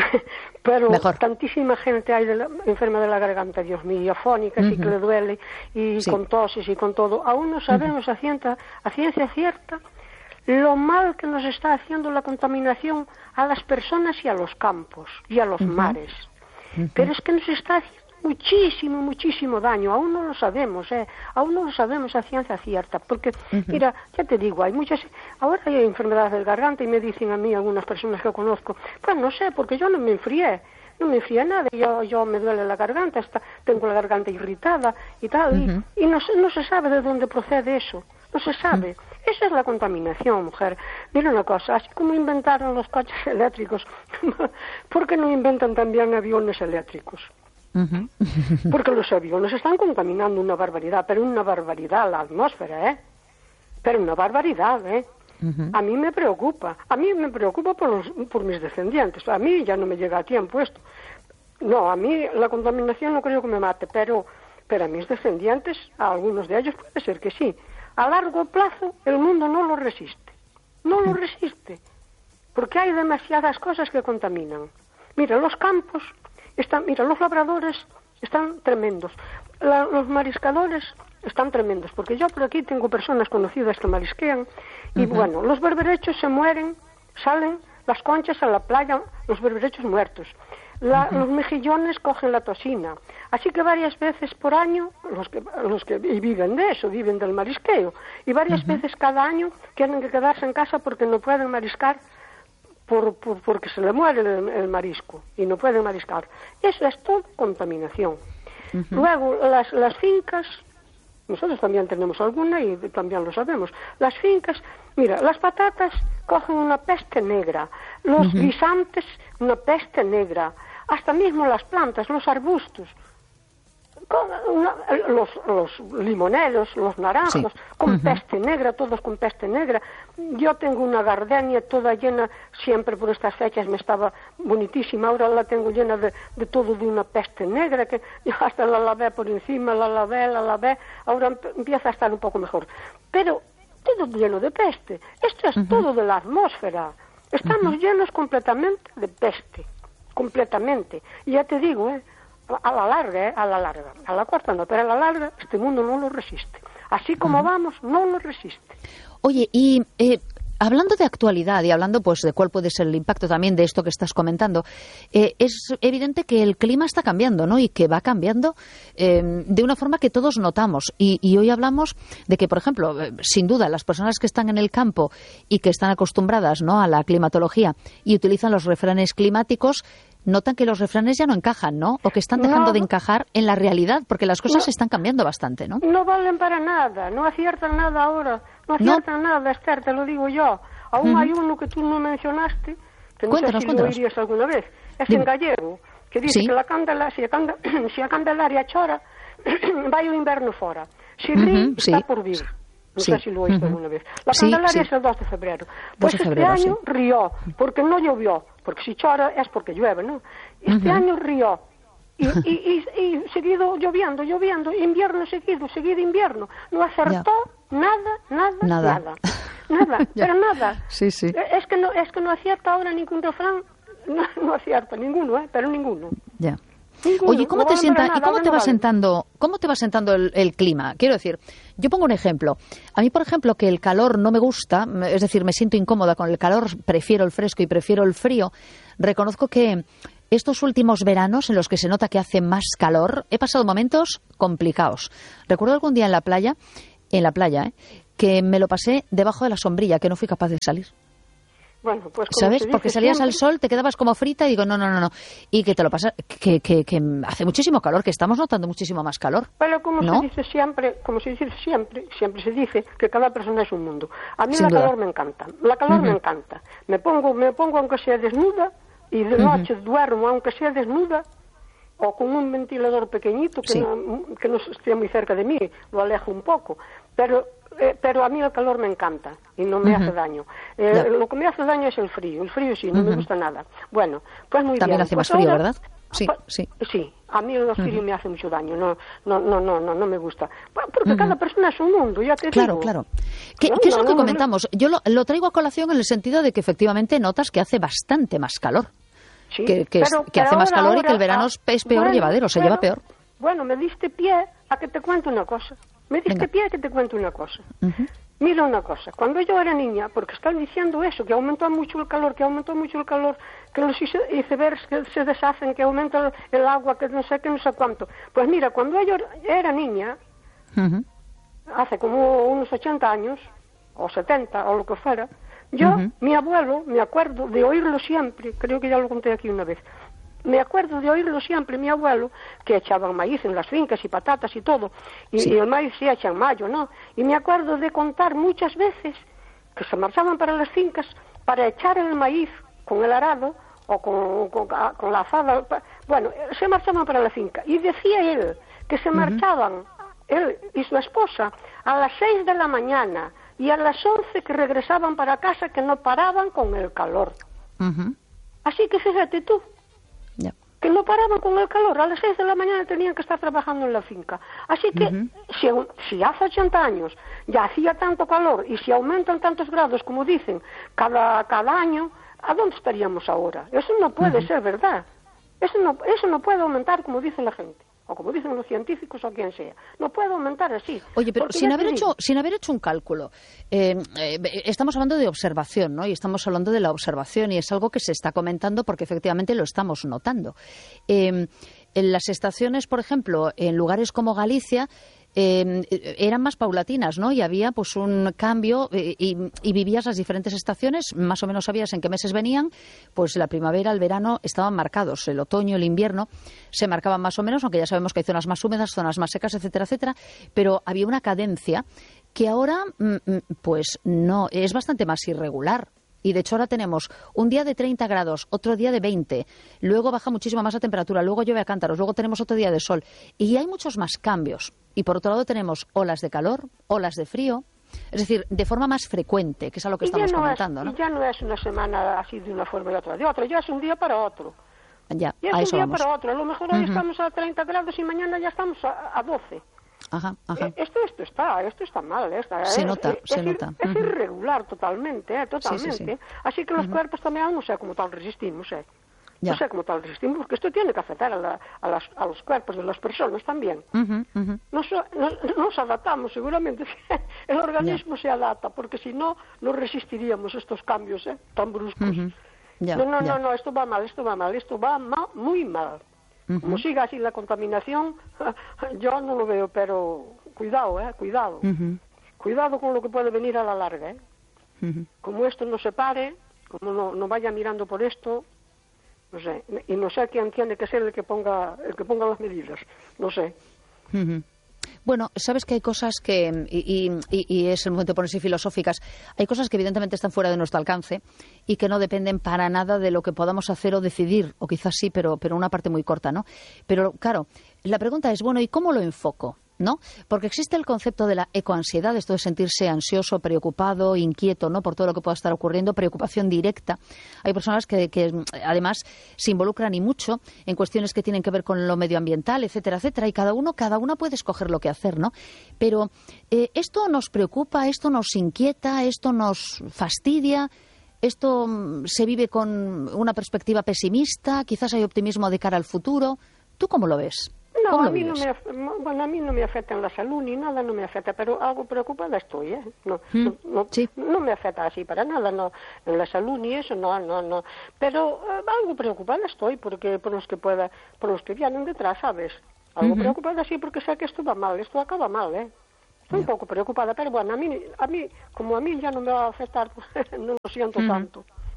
Pero Mejor. Tantísima gente hay de la, enferma de la garganta, Dios mío, afónicas uh-huh. y que le duele, y sí. con toses y con todo. Aún no sabemos uh-huh. a, ciencia, a ciencia cierta lo mal que nos está haciendo la contaminación a las personas y a los campos y a los uh-huh. mares. Uh-huh. Pero es que nos está haciendo muchísimo, muchísimo daño. Aún no lo sabemos, ¿eh? Aún no lo sabemos a ciencia cierta. Porque, uh-huh. mira, ya te digo, hay muchas... Ahora hay enfermedades del garganta y me dicen a mí algunas personas que conozco, pues no sé, porque yo no me enfrié. No me enfrié nada. Yo, yo me duele la garganta, está, tengo la garganta irritada y tal. Uh-huh. Y, y no, no se sabe de dónde procede eso. No se sabe. Uh-huh. Esa es la contaminación, mujer. Mira una cosa, así como inventaron los coches eléctricos, ¿por qué no inventan también aviones eléctricos? Uh-huh. Porque los aviones están contaminando una barbaridad, pero una barbaridad la atmósfera, ¿eh? Pero una barbaridad, ¿eh? Uh-huh. A mí me preocupa, a mí me preocupa por, los, por mis descendientes. A mí ya no me llega a tiempo esto. No, a mí la contaminación no creo que me mate, pero, pero a mis descendientes, a algunos de ellos puede ser que sí. A largo plazo el mundo no lo resiste, no lo resiste, porque hay demasiadas cosas que contaminan. Mira, los campos... Están, mira, los labradores están tremendos, La, los mariscadores están tremendos, porque yo por aquí tengo personas conocidas que marisquean, y uh-huh. bueno, los berberechos se mueren, salen las conchas a la playa, los berberechos muertos, la, uh-huh. los mejillones cogen la toxina, así que varias veces por año, los que, los que y viven de eso, viven del marisqueo, y varias uh-huh. veces cada año tienen que quedarse en casa porque no pueden mariscar, Por, por, porque se le muere el, el marisco y no pueden mariscar. Eso es todo contaminación. Uh-huh. Luego, las, las fincas, nosotros también tenemos alguna y también lo sabemos. Las fincas, mira, las patatas cogen una peste negra, los uh-huh. guisantes una peste negra, hasta mismo las plantas, los arbustos, Una, los, los limoneros, los naranjos, sí. con uh-huh. peste negra, todos con peste negra. Yo tengo una gardenia toda llena, siempre por estas fechas me estaba bonitísima, ahora la tengo llena de, de todo de una peste negra, que hasta la lavé por encima, la lavé, la lavé, ahora empieza a estar un poco mejor. Pero todo lleno de peste. Esto es uh-huh. todo de la atmósfera. Estamos uh-huh. llenos completamente de peste, completamente. Y ya te digo, eh, a la larga, ¿eh? a la larga, a la corta no, pero a la larga este mundo no lo resiste. Así como uh-huh. vamos, no lo resiste. Oye, y eh, hablando de actualidad y hablando pues de cuál puede ser el impacto también de esto que estás comentando, eh, es evidente que el clima está cambiando, ¿no? Y que va cambiando eh, de una forma que todos notamos. Y, y hoy hablamos de que, por ejemplo, eh, sin duda, las personas que están en el campo y que están acostumbradas, ¿no?, a la climatología y utilizan los refranes climáticos, notan que los refranes ya no encajan, ¿no? O que están dejando no, de encajar en la realidad, porque las cosas no, están cambiando bastante, ¿no? No valen para nada, no aciertan nada ahora, no aciertan ¿No? nada, Esther, te lo digo yo. Aún uh-huh. hay uno que tú no mencionaste, que no cuéntanos, sé si cuéntanos. Lo oirías alguna vez, es Dime. En gallego, que dice ¿Sí? que la candela, si, a canda, si a Candelaria chora, vai o inverno fora. Si ri, uh-huh, está sí. por vir. No sí. sé si lo oíste uh-huh. alguna vez. La sí, Candelaria sí. es el dos de febrero. Pues este febrero, año sí. rió, porque no llovió. Porque si chora es porque llueve, ¿no? Este uh-huh. año rió. Y, y, y, y seguido lloviendo, lloviendo, invierno seguido, seguido invierno. No acertó ya. nada, nada, nada. Nada, nada pero nada. Sí, sí. Es que no, es que no acierta ahora ningún refrán. No, no acierta ninguno, ¿eh? Pero ninguno. Ya. Ninguno. Oye, ¿cómo no te sienta, nada, ¿y cómo te va sentando, cómo te va sentando el, el clima? Quiero decir, yo pongo un ejemplo. A mí, por ejemplo, que el calor no me gusta, es decir, me siento incómoda con el calor, prefiero el fresco y prefiero el frío. Reconozco que estos últimos veranos en los que se nota que hace más calor, he pasado momentos complicados. Recuerdo algún día en la playa, en la playa, ¿eh? que me lo pasé debajo de la sombrilla, que no fui capaz de salir. Bueno, pues como ¿sabes? se dice Porque salías siempre, al sol, te quedabas como frita y digo, no, no, no, no. Y que te lo pasas, que, que, que hace muchísimo calor, que estamos notando muchísimo más calor. Pero como ¿no? se dice siempre, como se dice siempre, siempre se dice que cada persona es un mundo. A mí Sin la duda. calor me encanta, la calor Uh-huh. me encanta. Me pongo, me pongo aunque sea desnuda y de noche uh-huh. duermo aunque sea desnuda o con un ventilador pequeñito que, sí. no, que no esté muy cerca de mí, lo alejo un poco. Pero Eh, pero a mí el calor me encanta y no me uh-huh. hace daño. Eh, yeah. Lo que me hace daño es el frío. El frío sí, no uh-huh. me gusta nada. Bueno, pues muy También bien. hace pues más frío, ahora, ¿verdad? Sí, pues, sí. Sí, a mí el frío uh-huh. me hace mucho daño. No, no, no, no, no, no me gusta. Bueno, porque uh-huh. cada persona es un mundo, ya te claro, digo. Claro, claro. ¿Qué, no, ¿qué es no, lo que no, comentamos? Yo lo, lo traigo a colación en el sentido de que efectivamente notas que hace bastante más calor. Sí, que que, pero, que pero hace más ahora, calor ahora, y que el verano ah, es peor bueno, llevadero, se bueno, lleva peor. Bueno, me diste pie a que te cuente una cosa. Me diste Venga. pie a que te cuente una cosa. Uh-huh. Mira una cosa, cuando yo era niña, porque están diciendo eso, que aumentó mucho el calor, que aumentó mucho el calor, que los icebergs que se deshacen, que aumenta el agua, que no sé qué, no sé cuánto. Pues mira, cuando yo era niña, uh-huh. hace como unos ochenta años, o setenta, o lo que fuera, yo, uh-huh. mi abuelo, me acuerdo de oírlo siempre, creo que ya lo conté aquí una vez, me acuerdo de oírlo siempre, mi abuelo, que echaban maíz en las fincas y patatas y todo, y, sí. y el maíz se echa en mayo, ¿no? Y me acuerdo de contar muchas veces que se marchaban para las fincas para echar el maíz con el arado o con, con, con la azada, bueno, se marchaban para la finca. Y decía él que se marchaban, uh-huh. él y su esposa, a las seis de la mañana y a las once que regresaban para casa, que no paraban con el calor. Uh-huh. Así que fíjate tú, yeah. que no paraban con el calor, a las seis de la mañana tenían que estar trabajando en la finca. Así que, uh-huh. si, si hace ochenta años ya hacía tanto calor y si aumentan tantos grados, como dicen, cada, cada año, ¿a dónde estaríamos ahora? Eso no puede uh-huh. ser verdad. Eso no, eso no puede aumentar como dice la gente, o como dicen los científicos o quien sea. No puede aumentar así. Oye, pero sin haber, hecho, sin haber hecho un cálculo, eh, eh, estamos hablando de observación, ¿no? Y estamos hablando de la observación y es algo que se está comentando porque efectivamente lo estamos notando. Eh, en las estaciones, por ejemplo, en lugares como Galicia, Eh, eran más paulatinas, ¿no? Y había pues un cambio eh, y, y vivías las diferentes estaciones, más o menos sabías en qué meses venían, pues la primavera, el verano estaban marcados, el otoño, el invierno se marcaban más o menos, aunque ya sabemos que hay zonas más húmedas, zonas más secas, etcétera, etcétera, pero había una cadencia que ahora pues no, es bastante más irregular. Y de hecho ahora tenemos un día de treinta grados, otro día de veinte, luego baja muchísimo más la temperatura, luego llueve a cántaros, luego tenemos otro día de sol. Y hay muchos más cambios. Y por otro lado tenemos olas de calor, olas de frío, es decir, de forma más frecuente, que es a lo que y estamos no comentando, es, ¿no? Y ya no es una semana así de una forma y otra de otra, ya es un día para otro. Ya, ya es a un eso día vamos. para otro, a lo mejor hoy uh-huh. estamos a treinta grados y mañana ya estamos a, a doce. Ajá, ajá. Esto, esto está, esto está mal, esta, se es, nota, es, se es, nota. Es uh-huh. irregular totalmente, eh, totalmente. Sí, sí, sí. Así que los uh-huh. cuerpos también no sé cómo tal resistimos, eh. Ya. No sé cómo tal resistimos, porque esto tiene que afectar a, la, a, las, a los cuerpos de las personas también. Uh-huh, uh-huh. Nos, nos, nos adaptamos, seguramente el organismo ya. se adapta, porque si no, no resistiríamos estos cambios eh, tan bruscos. Uh-huh. Ya, no, no, ya. no, no, esto va mal, esto va mal, esto va mal, muy mal. Uh-huh. Como siga así la contaminación, yo no lo veo, pero cuidado, eh, cuidado. Uh-huh. Cuidado con lo que puede venir a la larga, eh. Uh-huh. Como esto no se pare, como no, no vaya mirando por esto, no sé, y no sé quién tiene que ser el que ponga, el que ponga las medidas, no sé. Uh-huh. Bueno, sabes que hay cosas que, y, y, y es el momento de ponerse filosóficas, hay cosas que evidentemente están fuera de nuestro alcance y que no dependen para nada de lo que podamos hacer o decidir, o quizás sí, pero, pero una parte muy corta, ¿no? Pero claro, la pregunta es, bueno, ¿y cómo lo enfoco? ¿No? Porque existe el concepto de la ecoansiedad, esto de sentirse ansioso, preocupado, inquieto, ¿no? Por todo lo que pueda estar ocurriendo, preocupación directa. Hay personas que, que además se involucran y mucho en cuestiones que tienen que ver con lo medioambiental, etcétera, etcétera, y cada uno, cada una puede escoger lo que hacer, ¿no? Pero eh, esto nos preocupa, esto nos inquieta, esto nos fastidia. Esto mm, se vive con una perspectiva pesimista, quizás hay optimismo de cara al futuro. ¿Tú cómo lo ves? No, a mí no, me, bueno, a mí no me afecta en la salud ni nada, no me afecta, pero algo preocupada estoy, ¿eh? No, mm, no, no, sí. no me afecta así para nada, no, en la salud ni eso, no, no, no. Pero eh, algo preocupada estoy porque por los que pueda, por los que vienen detrás, ¿sabes? Algo uh-huh. preocupada sí porque sé que esto va mal, esto acaba mal, ¿eh? Estoy yeah. un poco preocupada, pero bueno, a mí, a mí, como a mí ya no me va a afectar, no lo siento uh-huh. tanto.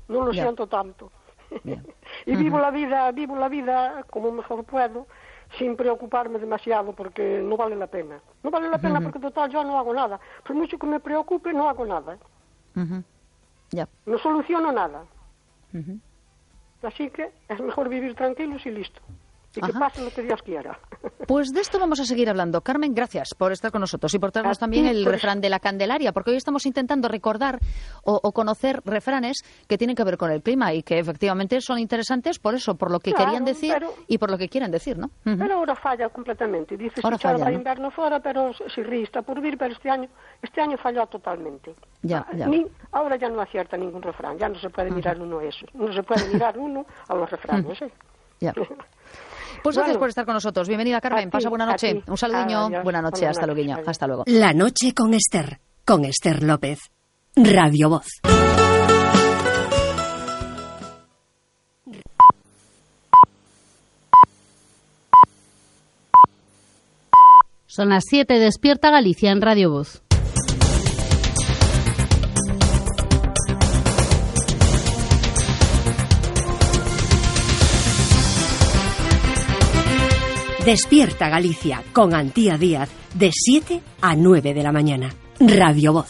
no lo ya. siento tanto. Bien. Y vivo uh-huh. la vida, vivo la vida como mejor puedo, sin preocuparme demasiado, porque no vale la pena. No vale la pena uh-huh. porque total yo no hago nada. Por mucho que me preocupe, no hago nada. Uh-huh. Ya. No soluciono nada. Uh-huh. Así que es mejor vivir tranquilos y listo. Y Ajá. que pase lo que Dios quiera. Pues de esto vamos a seguir hablando. Carmen, gracias por estar con nosotros y por traernos también el pues... refrán de la Candelaria, porque hoy estamos intentando recordar o, o conocer refranes que tienen que ver con el clima y que efectivamente son interesantes por eso, por lo que claro, querían decir pero... y por lo que quieren decir, ¿no? Uh-huh. Pero ahora falla completamente. Dice, ahora si falla, va ¿no? invierno fuera, pero si ríe está por vir, pero este año, este año falló totalmente. Ya, ya. Ni, ahora ya no acierta ningún refrán, ya no se puede mirar uh-huh. uno a eso. No se puede mirar uno a los refranes, ¿eh? Ya. Pues gracias bueno, por estar con nosotros. Bienvenida, Carmen. Ti, Pasa buena noche. Un saludiño. Adiós. Buena noche. Hasta luego. Hasta luego. La noche con Esther. Con Esther López. Radio Voz. Son las siete. Despierta Galicia en Radio Voz. Despierta Galicia con Antía Díaz de siete a nueve de la mañana. Radio Voz.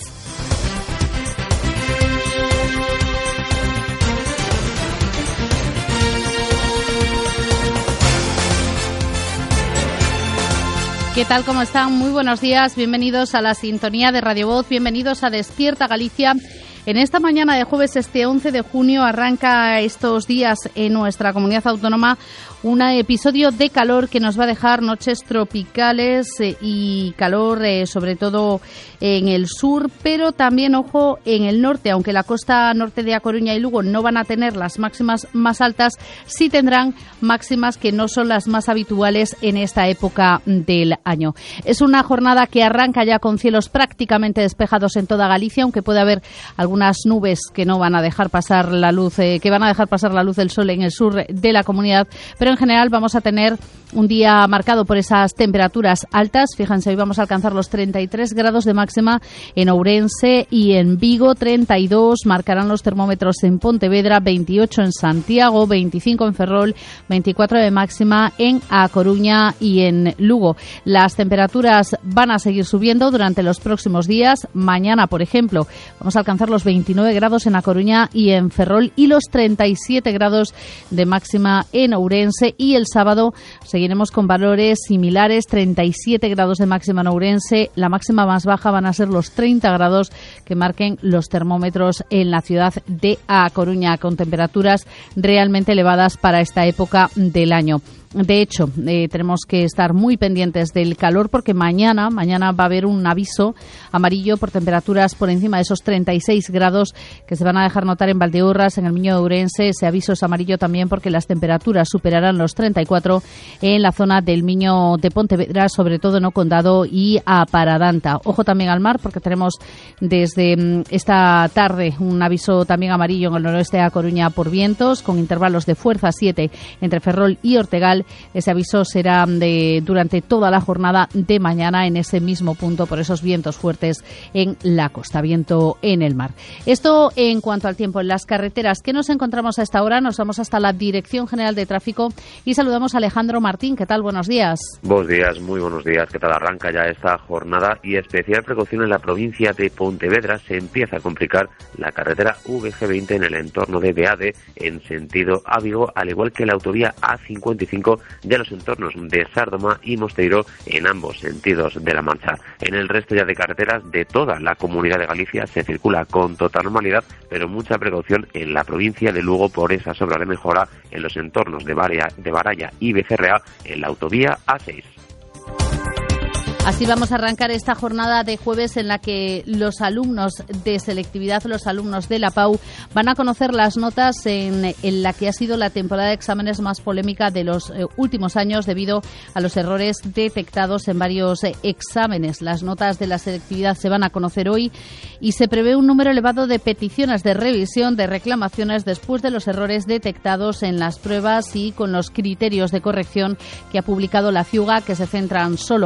¿Qué tal? ¿Cómo están? Muy buenos días. Bienvenidos a la sintonía de Radio Voz. Bienvenidos a Despierta Galicia. En esta mañana de jueves, este once de junio, arranca estos días en nuestra comunidad autónoma un episodio de calor que nos va a dejar noches tropicales eh, y calor eh, sobre todo en el sur, pero también, ojo, en el norte. Aunque la costa norte de A Coruña y Lugo no van a tener las máximas más altas, sí tendrán máximas que no son las más habituales en esta época del año. Es una jornada que arranca ya con cielos prácticamente despejados en toda Galicia, aunque puede haber algunas nubes que no van a dejar pasar la luz, eh, que van a dejar pasar la luz del sol en el sur de la comunidad, pero en general vamos a tener un día marcado por esas temperaturas altas. Fíjense, hoy vamos a alcanzar los treinta y tres grados de máxima en Ourense y en Vigo, treinta y dos marcarán los termómetros en Pontevedra, veintiocho en Santiago, veinticinco en Ferrol, veinticuatro de máxima en A Coruña y en Lugo. Las temperaturas van a seguir subiendo durante los próximos días. Mañana, por ejemplo, vamos a alcanzar los veintinueve grados en A Coruña y en Ferrol y los treinta y siete grados de máxima en Ourense, y el sábado seguiremos con valores similares, treinta y siete grados de máxima en Ourense. La máxima más baja van a ser los treinta grados que marquen los termómetros en la ciudad de A Coruña, con temperaturas realmente elevadas para esta época del año. De hecho, eh, tenemos que estar muy pendientes del calor porque mañana, mañana va a haber un aviso amarillo por temperaturas por encima de esos treinta y seis grados que se van a dejar notar en Valdeorras, en el Miño de Ourense. Ese aviso es amarillo también porque las temperaturas superarán los treinta y cuatro en la zona del Miño de Pontevedra, sobre todo en O Condado y a Paradanta. Ojo también al mar porque tenemos desde esta tarde un aviso también amarillo en el noroeste de A Coruña por vientos, con intervalos de fuerza siete entre Ferrol y Ortegal. Ese aviso será de, durante toda la jornada de mañana en ese mismo punto por esos vientos fuertes en la costa, viento en el mar. Esto en cuanto al tiempo. En las carreteras que nos encontramos a esta hora, nos vamos hasta la Dirección General de Tráfico y saludamos a Alejandro Martín. ¿Qué tal? Buenos días. Buenos días, muy buenos días. ¿Qué tal? Arranca ya esta jornada y especial precaución en la provincia de Pontevedra. Se empieza a complicar la carretera V G veinte en el entorno de Beade en sentido a Vigo, al igual que la autovía A cincuenta y cinco de los entornos de Sardoma y Mosteiro en ambos sentidos de la Mancha. En el resto ya de carreteras de toda la Comunidad de Galicia se circula con total normalidad, pero mucha precaución en la provincia de Lugo por esa sobra de mejora en los entornos de Baraya, de Baraya y Becerrea en la autovía A seis. Así vamos a arrancar esta jornada de jueves en la que los alumnos de selectividad, los alumnos de la P A U, van a conocer las notas en, en la que ha sido la temporada de exámenes más polémica de los eh, últimos años debido a los errores detectados en varios eh, exámenes. Las notas de la selectividad se van a conocer hoy y se prevé un número elevado de peticiones de revisión, de reclamaciones después de los errores detectados en las pruebas y con los criterios de corrección que ha publicado la CIUGA, que se centran solo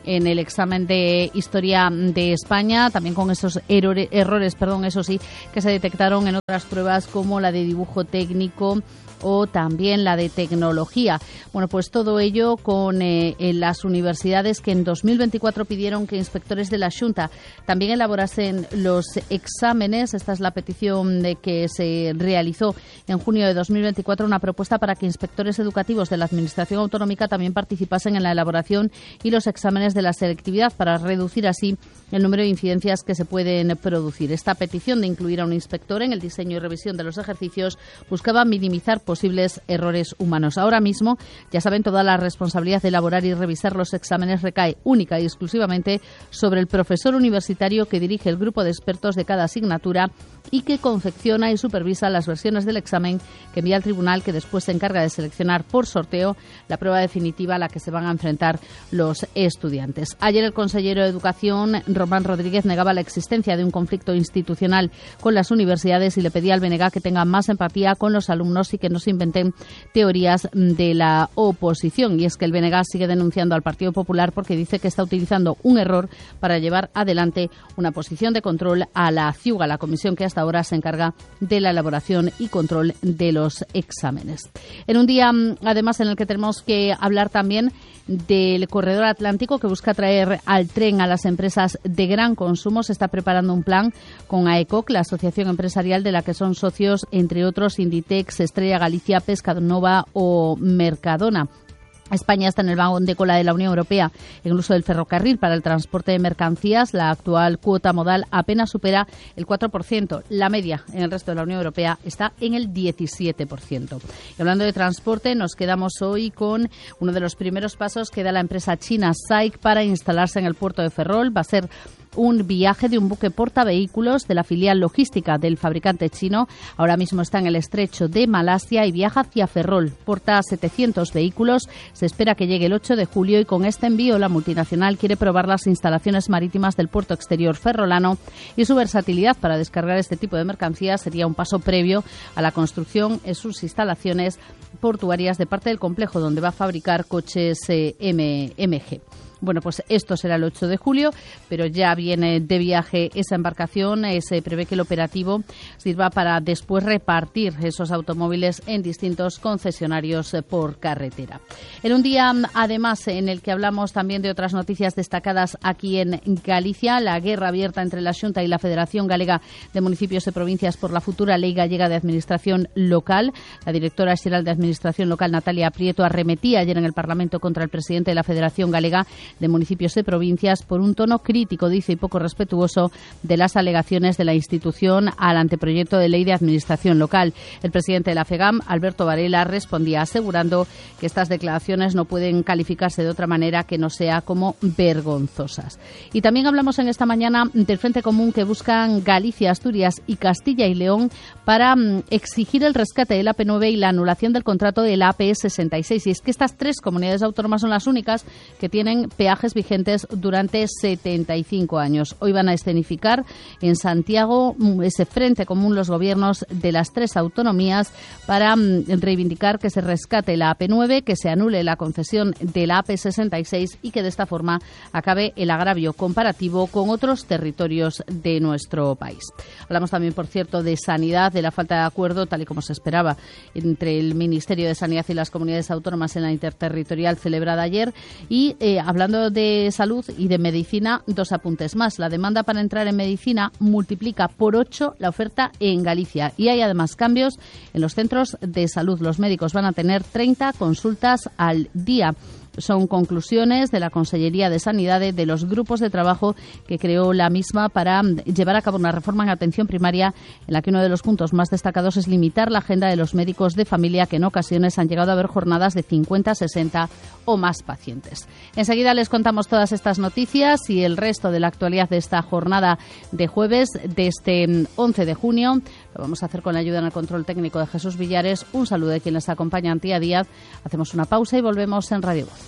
en el examen de Historia de España, también con esos errores, errores, perdón, eso sí, que se detectaron en otras pruebas como la de dibujo técnico o también la de tecnología. Bueno, pues todo ello con eh, en las universidades que en dos mil veinticuatro pidieron que inspectores de la Xunta también elaborasen los exámenes. Esta es la petición de que se realizó en junio de dos mil veinticuatro, una propuesta para que inspectores educativos de la Administración Autonómica también participasen en la elaboración y los exámenes de la selectividad para reducir así el número de incidencias que se pueden producir. Esta petición de incluir a un inspector en el diseño y revisión de los ejercicios buscaba minimizar posibles errores humanos. Ahora mismo, ya saben, toda la responsabilidad de elaborar y revisar los exámenes recae única y exclusivamente sobre el profesor universitario que dirige el grupo de expertos de cada asignatura y que confecciona y supervisa las versiones del examen que envía al tribunal, que después se encarga de seleccionar por sorteo la prueba definitiva a la que se van a enfrentar los estudiantes. Ayer el consejero de Educación, Román Rodríguez, negaba la existencia de un conflicto institucional con las universidades y le pedía al B N G que tenga más empatía con los alumnos y que no se inventen teorías de la oposición. Y es que el B N G sigue denunciando al Partido Popular porque dice que está utilizando un error para llevar adelante una posición de control a la CIUGA, la comisión que hasta ahora se encarga de la elaboración y control de los exámenes. En un día, además, en el que tenemos que hablar también del corredor atlántico que busca traer al tren a las empresas de gran consumo, se está preparando un plan con AECOC, la asociación empresarial de la que son socios, entre otros, Inditex, Estrella Galicia, Pescanova o Mercadona. España está en el vagón de cola de la Unión Europea en el uso del ferrocarril para el transporte de mercancías. La actual cuota modal apenas supera el cuatro por ciento. La media en el resto de la Unión Europea está en el diecisiete por ciento. Y hablando de transporte, nos quedamos hoy con uno de los primeros pasos que da la empresa china S A I C para instalarse en el puerto de Ferrol. Va a ser un viaje de un buque portavehículos de la filial logística del fabricante chino. Ahora mismo está en el estrecho de Malasia y viaja hacia Ferrol. Porta setecientos vehículos. Se espera que llegue el ocho de julio y con este envío la multinacional quiere probar las instalaciones marítimas del puerto exterior ferrolano y su versatilidad para descargar este tipo de mercancías sería un paso previo a la construcción en sus instalaciones portuarias de parte del complejo donde va a fabricar coches eh, M G. Bueno, pues esto será el ocho de julio, pero ya viene de viaje esa embarcación. Se prevé que el operativo sirva para después repartir esos automóviles en distintos concesionarios por carretera. En un día, además, en el que hablamos también de otras noticias destacadas aquí en Galicia, la guerra abierta entre la Xunta y la Federación Galega de Municipios y Provincias por la futura Ley Gallega de Administración Local. La directora general de Administración Local, Natalia Prieto, arremetía ayer en el Parlamento contra el presidente de la Federación Galega de Municipios y Provincias por un tono crítico, dice, y poco respetuoso de las alegaciones de la institución al anteproyecto de ley de administración local. El presidente de la FEGAM, Alberto Varela, respondía asegurando que estas declaraciones no pueden calificarse de otra manera que no sea como vergonzosas. Y también hablamos en esta mañana del Frente Común que buscan Galicia, Asturias y Castilla y León para mm, exigir el rescate del A P nueve y la anulación del contrato del A P sesenta y seis. Y es que estas tres comunidades autónomas son las únicas que tienen peajes vigentes durante setenta y cinco años. Hoy van a escenificar en Santiago ese Frente Común los gobiernos de las tres autonomías para mm, reivindicar que se rescate la A P nueve, que se anule la concesión de la A P sesenta y seis y que de esta forma acabe el agravio comparativo con otros territorios de nuestro país. Hablamos también, por cierto, de sanidad, de la falta de acuerdo, tal y como se esperaba, entre el Ministerio de Sanidad y las comunidades autónomas en la interterritorial celebrada ayer. Y eh, hablando de salud y de medicina, dos apuntes más. La demanda para entrar en medicina multiplica por ocho la oferta en Galicia y hay además cambios en los centros de salud. Los médicos van a tener treinta consultas al día. Son conclusiones de la Consellería de Sanidad de los grupos de trabajo que creó la misma para llevar a cabo una reforma en atención primaria en la que uno de los puntos más destacados es limitar la agenda de los médicos de familia, que en ocasiones han llegado a haber jornadas de cincuenta, sesenta o más pacientes. Enseguida les contamos todas estas noticias y el resto de la actualidad de esta jornada de jueves de este once de junio. Lo vamos a hacer con la ayuda en el control técnico de Jesús Villares. Un saludo de quien les acompaña, Antía Díaz. Hacemos una pausa y volvemos en Radio Voz.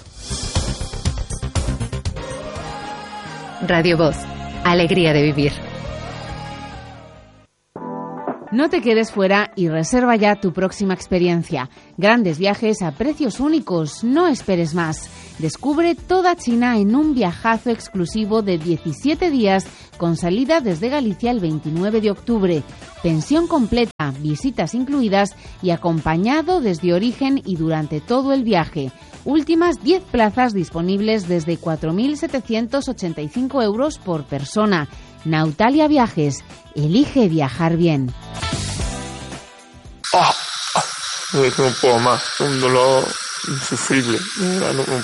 Radio Voz. Alegría de vivir. No te quedes fuera y reserva ya tu próxima experiencia. Grandes viajes a precios únicos, no esperes más. Descubre toda China en un viajazo exclusivo de diecisiete días con salida desde Galicia el veintinueve de octubre. Pensión completa, visitas incluidas y acompañado desde origen y durante todo el viaje. Últimas diez plazas disponibles desde cuatro mil setecientos ochenta y cinco euros por persona. Nautalia Viajes. Elige viajar bien. Oh, oh, no puedo más. Un dolor insufrible. No, no,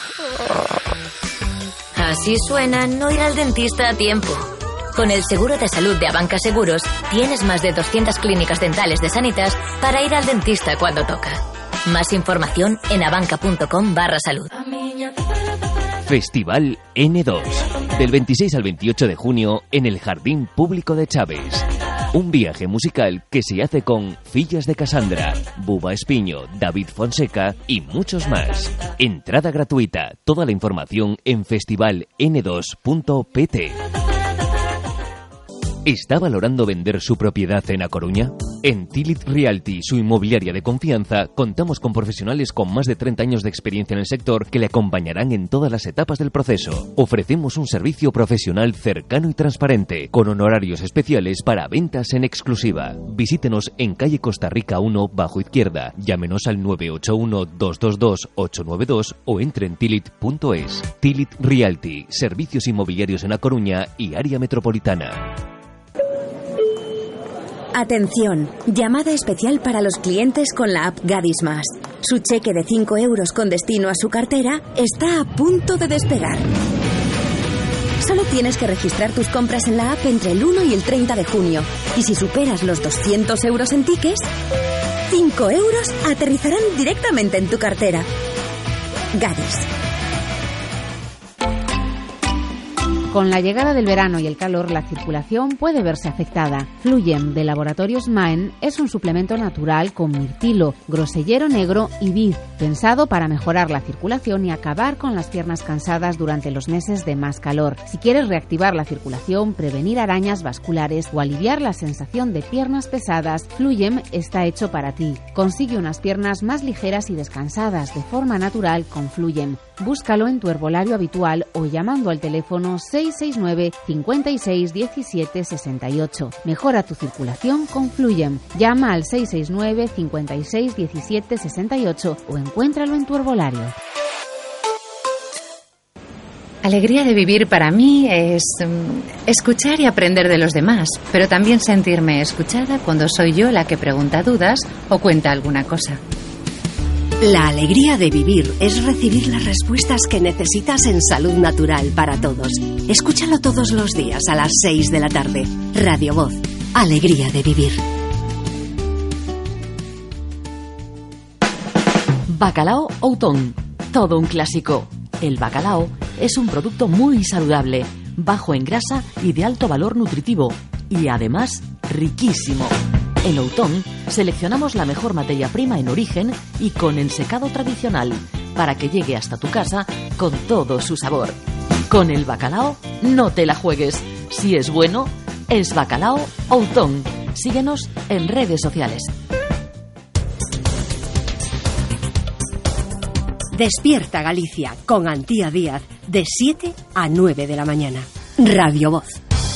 ah. Así suena no ir al dentista a tiempo. Con el seguro de salud de Abanca Seguros tienes más de doscientas clínicas dentales de Sanitas para ir al dentista cuando toca. Más información en abanca.com barra salud. Festival ene dos. Del veintiséis al veintiocho de junio en el Jardín Público de Chaves. Un viaje musical que se hace con Fillas de Cassandra, Buba Espiño, David Fonseca y muchos más. Entrada gratuita. Toda la información en festival ene dos punto pt. ¿Está valorando vender su propiedad en A Coruña? En Tilit Realty, su inmobiliaria de confianza, contamos con profesionales con más de treinta años de experiencia en el sector que le acompañarán en todas las etapas del proceso. Ofrecemos un servicio profesional cercano y transparente, con honorarios especiales para ventas en exclusiva. Visítenos en calle Costa Rica uno, bajo izquierda. Llámenos al nueve ocho uno, dos dos dos, ocho nueve dos o entre en tilit punto es. Tilit Realty, servicios inmobiliarios en A Coruña y área metropolitana. Atención, llamada especial para los clientes con la app Gadis Más. Su cheque de cinco euros con destino a su cartera está a punto de despegar. Solo tienes que registrar tus compras en la app entre el uno y el treinta de junio. Y si superas los doscientos euros en tickets, cinco euros aterrizarán directamente en tu cartera. Gadis. Con la llegada del verano y el calor, la circulación puede verse afectada. Fluyem de Laboratorios Maen es un suplemento natural con mirtilo, grosellero negro y vid, pensado para mejorar la circulación y acabar con las piernas cansadas durante los meses de más calor. Si quieres reactivar la circulación, prevenir arañas vasculares o aliviar la sensación de piernas pesadas, Fluyem está hecho para ti. Consigue unas piernas más ligeras y descansadas de forma natural con Fluyem. Búscalo en tu herbolario habitual o llamando al teléfono seis seis nueve, cinco seis, uno siete seis ocho. Mejora tu circulación con Fluyem. Llama al seis seis nueve, cinco seis, uno siete seis ocho o encuéntralo en tu herbolario. Alegría de vivir para mí es um, escuchar y aprender de los demás, pero también sentirme escuchada cuando soy yo la que pregunta dudas o cuenta alguna cosa. La alegría de vivir es recibir las respuestas que necesitas en Salud Natural para Todos. Escúchalo todos los días a las seis de la tarde. Radio Voz. Alegría de vivir. Bacalao Outón. Todo un clásico. El bacalao es un producto muy saludable, bajo en grasa y de alto valor nutritivo. Y además, riquísimo. En Outón seleccionamos la mejor materia prima en origen y con ensecado tradicional para que llegue hasta tu casa con todo su sabor. Con el bacalao no te la juegues. Si es bueno, es Bacalao Outón. Síguenos en redes sociales. Despierta Galicia con Antía Díaz de siete a nueve de la mañana. Radio Voz.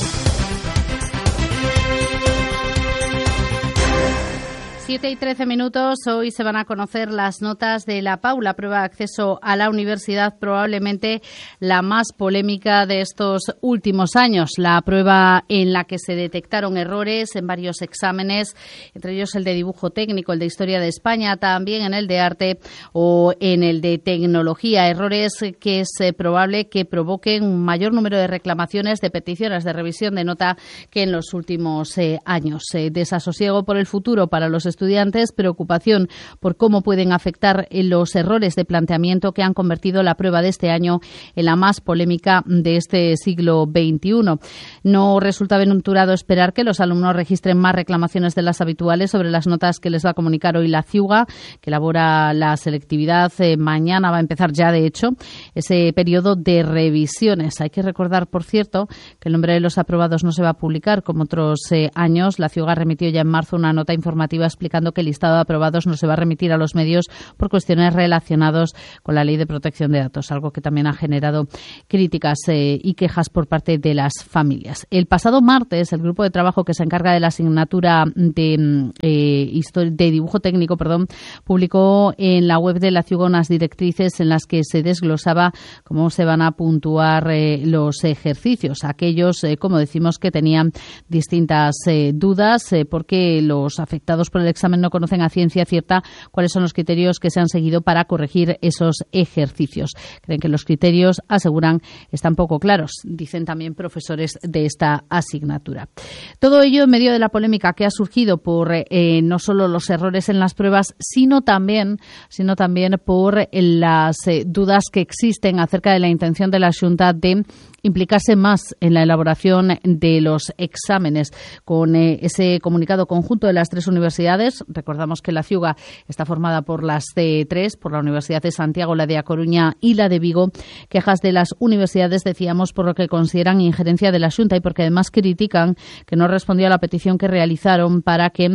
siete y trece minutos. Hoy se van a conocer las notas de la PAU, la prueba de acceso a la universidad, probablemente la más polémica de estos últimos años. La prueba en la que se detectaron errores en varios exámenes, entre ellos el de dibujo técnico, el de historia de España, también en el de arte o en el de tecnología. Errores que es probable que provoquen un mayor número de reclamaciones, de peticiones de revisión de nota que en los últimos eh, años. Eh, desasosiego por el futuro para los estudiantes estudiantes, preocupación por cómo pueden afectar los errores de planteamiento que han convertido la prueba de este año en la más polémica de este siglo veintiuno. No resulta aventurado esperar que los alumnos registren más reclamaciones de las habituales sobre las notas que les va a comunicar hoy la CIUGA, que elabora la selectividad. Eh, mañana va a empezar ya, de hecho, ese periodo de revisiones. Hay que recordar, por cierto, que el nombre de los aprobados no se va a publicar como otros eh, años. La CIUGA remitió ya en marzo una nota informativa explicando que el listado de aprobados no se va a remitir a los medios por cuestiones relacionadas con la Ley de Protección de Datos, algo que también ha generado críticas eh, y quejas por parte de las familias. El pasado martes, el grupo de trabajo que se encarga de la asignatura de, eh, de dibujo técnico, perdón, publicó en la web de la CIUGA unas directrices en las que se desglosaba cómo se van a puntuar eh, los ejercicios. Aquellos, eh, como decimos, que tenían distintas eh, dudas, eh, porque los afectados por el examen no conocen a ciencia cierta cuáles son los criterios que se han seguido para corregir esos ejercicios. Creen que los criterios, aseguran, están poco claros, dicen también profesores de esta asignatura. Todo ello en medio de la polémica que ha surgido por eh, no solo los errores en las pruebas, sino también, sino también por las eh, dudas que existen acerca de la intención de la Xunta de implicarse más en la elaboración de los exámenes. Con eh, ese comunicado conjunto de las tres universidades, recordamos que la CIUGA está formada por las C tres, por la Universidad de Santiago, la de A Coruña y la de Vigo, quejas de las universidades, decíamos, por lo que consideran injerencia de la Xunta y porque además critican que no respondió a la petición que realizaron para que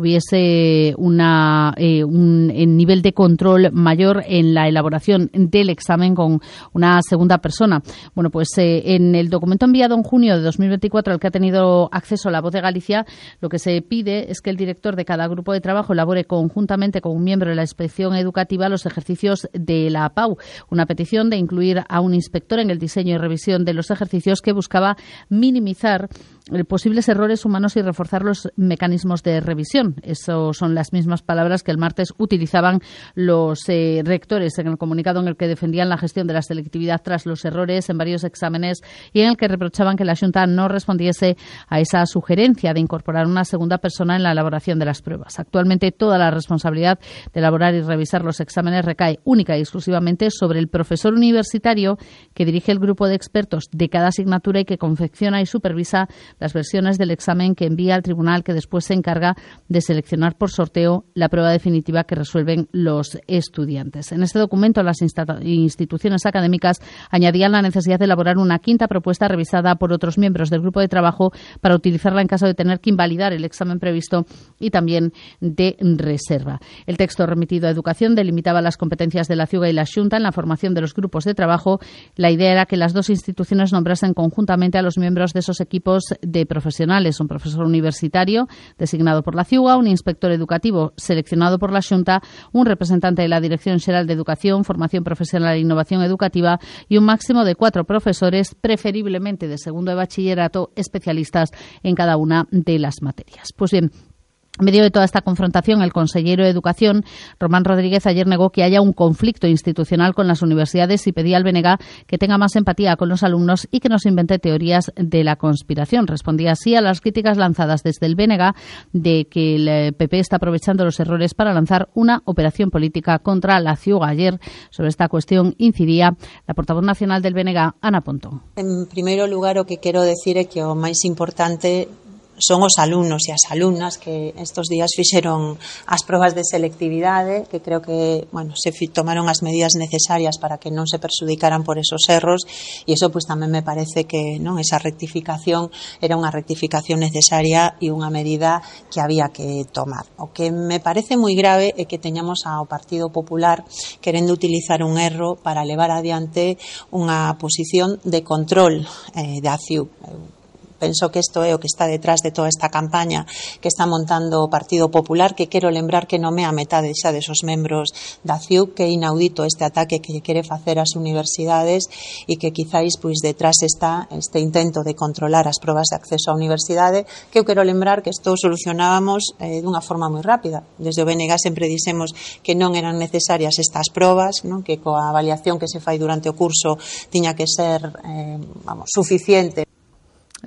hubiese una, eh, un, un nivel de control mayor en la elaboración del examen con una segunda persona. Bueno, pues eh, en el documento enviado en junio de dos mil veinticuatro al que ha tenido acceso La Voz de Galicia, lo que se pide es que el director de cada grupo de trabajo elabore conjuntamente con un miembro de la inspección educativa los ejercicios de la A P A U. Una petición de incluir a un inspector en el diseño y revisión de los ejercicios que buscaba minimizar posibles errores humanos y reforzar los mecanismos de revisión. Eso son las mismas palabras que el martes utilizaban los eh, rectores en el comunicado en el que defendían la gestión de la selectividad tras los errores en varios exámenes y en el que reprochaban que la Xunta no respondiese a esa sugerencia de incorporar una segunda persona en la elaboración de las pruebas. Actualmente toda la responsabilidad de elaborar y revisar los exámenes recae única y exclusivamente sobre el profesor universitario que dirige el grupo de expertos de cada asignatura y que confecciona y supervisa las versiones del examen que envía al tribunal, que después se encarga de seleccionar por sorteo la prueba definitiva que resuelven los estudiantes. En este documento, las instituciones académicas añadían la necesidad de elaborar una quinta propuesta revisada por otros miembros del grupo de trabajo para utilizarla en caso de tener que invalidar el examen previsto y también de reserva. El texto remitido a Educación delimitaba las competencias de la CIUGA y la Xunta en la formación de los grupos de trabajo. La idea era que las dos instituciones nombrasen conjuntamente a los miembros de esos equipos de profesionales, un profesor universitario designado por la CIUGA, un inspector educativo seleccionado por la Xunta, un representante de la Dirección Xeral de Educación, Formación Profesional e Innovación Educativa y un máximo de cuatro profesores, preferiblemente de segundo de bachillerato, especialistas en cada una de las materias. Pues bien, en medio de toda esta confrontación, el consejero de Educación, Román Rodríguez, ayer negó que haya un conflicto institucional con las universidades y pedía al B N G que tenga más empatía con los alumnos y que no se invente teorías de la conspiración. Respondía así a las críticas lanzadas desde el B N G de que el P P está aprovechando los errores para lanzar una operación política contra la CIUGA. Ayer, sobre esta cuestión, incidía la portavoz nacional del B N G, Ana Pontón. En primeiro lugar, o que quero decir é que o máis importante son os alumnos e as alumnas que estes días fixeron as probas de selectividade, que creo que, bueno, se tomaron as medidas necesarias para que non se perxudicaran por esos erros, e iso pois tamén me parece que, non, esa rectificación era unha rectificación necesaria e unha medida que había que tomar. O que me parece moi grave é que teñamos ao Partido Popular querendo utilizar un erro para levar adiante unha posición de control eh, da CIUG. Penso que isto é o que está detrás de toda esta campaña que está montando o Partido Popular, que quero lembrar que non é a metade xa desos membros da CIUG, que é inaudito este ataque que quere facer ás universidades e que quizáis pois detrás está este intento de controlar as probas de acceso á universidade, que eu quero lembrar que isto solucionábamos eh, dunha forma moi rápida. Desde o B N G sempre dixemos que non eran necesarias estas probas, non? Que coa avaliación que se fai durante o curso tiña que ser eh, vamos, suficiente.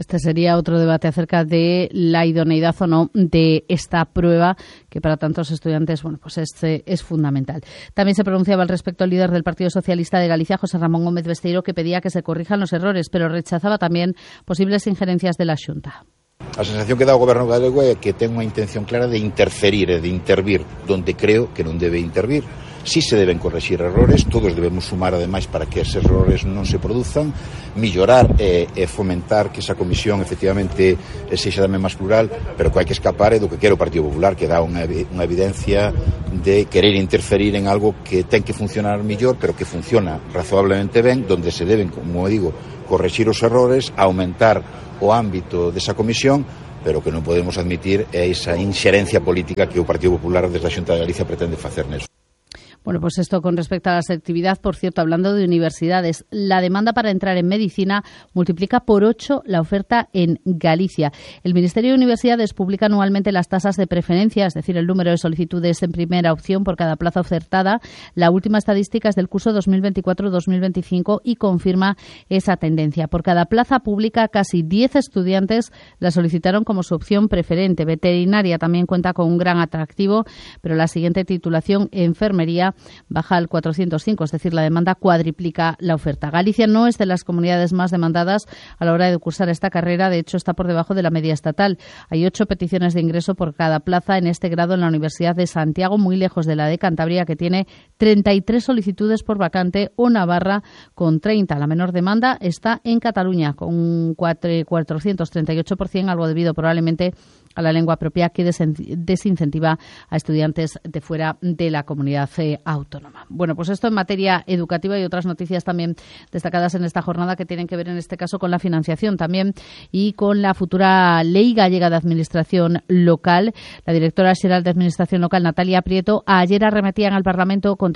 Este sería otro debate acerca de la idoneidad o no de esta prueba, que para tantos estudiantes, bueno, pues es, es fundamental. También se pronunciaba al respecto el líder del Partido Socialista de Galicia, José Ramón Gómez Besteiro, que pedía que se corrijan los errores, pero rechazaba también posibles injerencias de la Xunta. A sensación que dá o Goberno galego é que ten unha intención clara de interferir e de intervir donde creo que non debe intervir. Si se deben corregir errores, todos debemos sumar ademais para que esos errores non se produzan, mellorar e, e fomentar que esa comisión efectivamente sexa tamén máis plural, pero que hai que escapar é do que quere o Partido Popular, que dá unha, unha evidencia de querer interferir en algo que ten que funcionar mellor, pero que funciona razonablemente ben, donde se deben, como digo, corregir os errores, aumentar o ámbito desa comisión, pero que non podemos admitir é esa inxerencia política que o Partido Popular desde a Xunta de Galicia pretende facer neso. Bueno, pues esto con respecto a la selectividad. Por cierto, hablando de universidades, la demanda para entrar en medicina multiplica por ocho la oferta en Galicia. El Ministerio de Universidades publica anualmente las tasas de preferencia, es decir, el número de solicitudes en primera opción por cada plaza ofertada. La última estadística es del curso dos mil veinticuatro dos mil veinticinco y confirma esa tendencia. Por cada plaza pública, casi diez estudiantes la solicitaron como su opción preferente. Veterinaria también cuenta con un gran atractivo, pero la siguiente titulación, enfermería, baja al cuatrocientos cinco, es decir, la demanda cuadriplica la oferta. Galicia no es de las comunidades más demandadas a la hora de cursar esta carrera, de hecho está por debajo de la media estatal. Hay ocho peticiones de ingreso por cada plaza en este grado en la Universidad de Santiago, muy lejos de la de Cantabria, que tiene treinta y tres solicitudes por vacante, o Navarra con treinta. La menor demanda está en Cataluña, con un cuatrocientos treinta y ocho por ciento, algo debido probablemente a la lengua propia, que desincentiva a estudiantes de fuera de la comunidad eh, autónoma. Bueno, pues esto en materia educativa, y otras noticias también destacadas en esta jornada que tienen que ver en este caso con la financiación también y con la futura Ley Gallega de Administración Local. La directora general de Administración Local, Natalia Prieto, ayer arremetían al Parlamento contra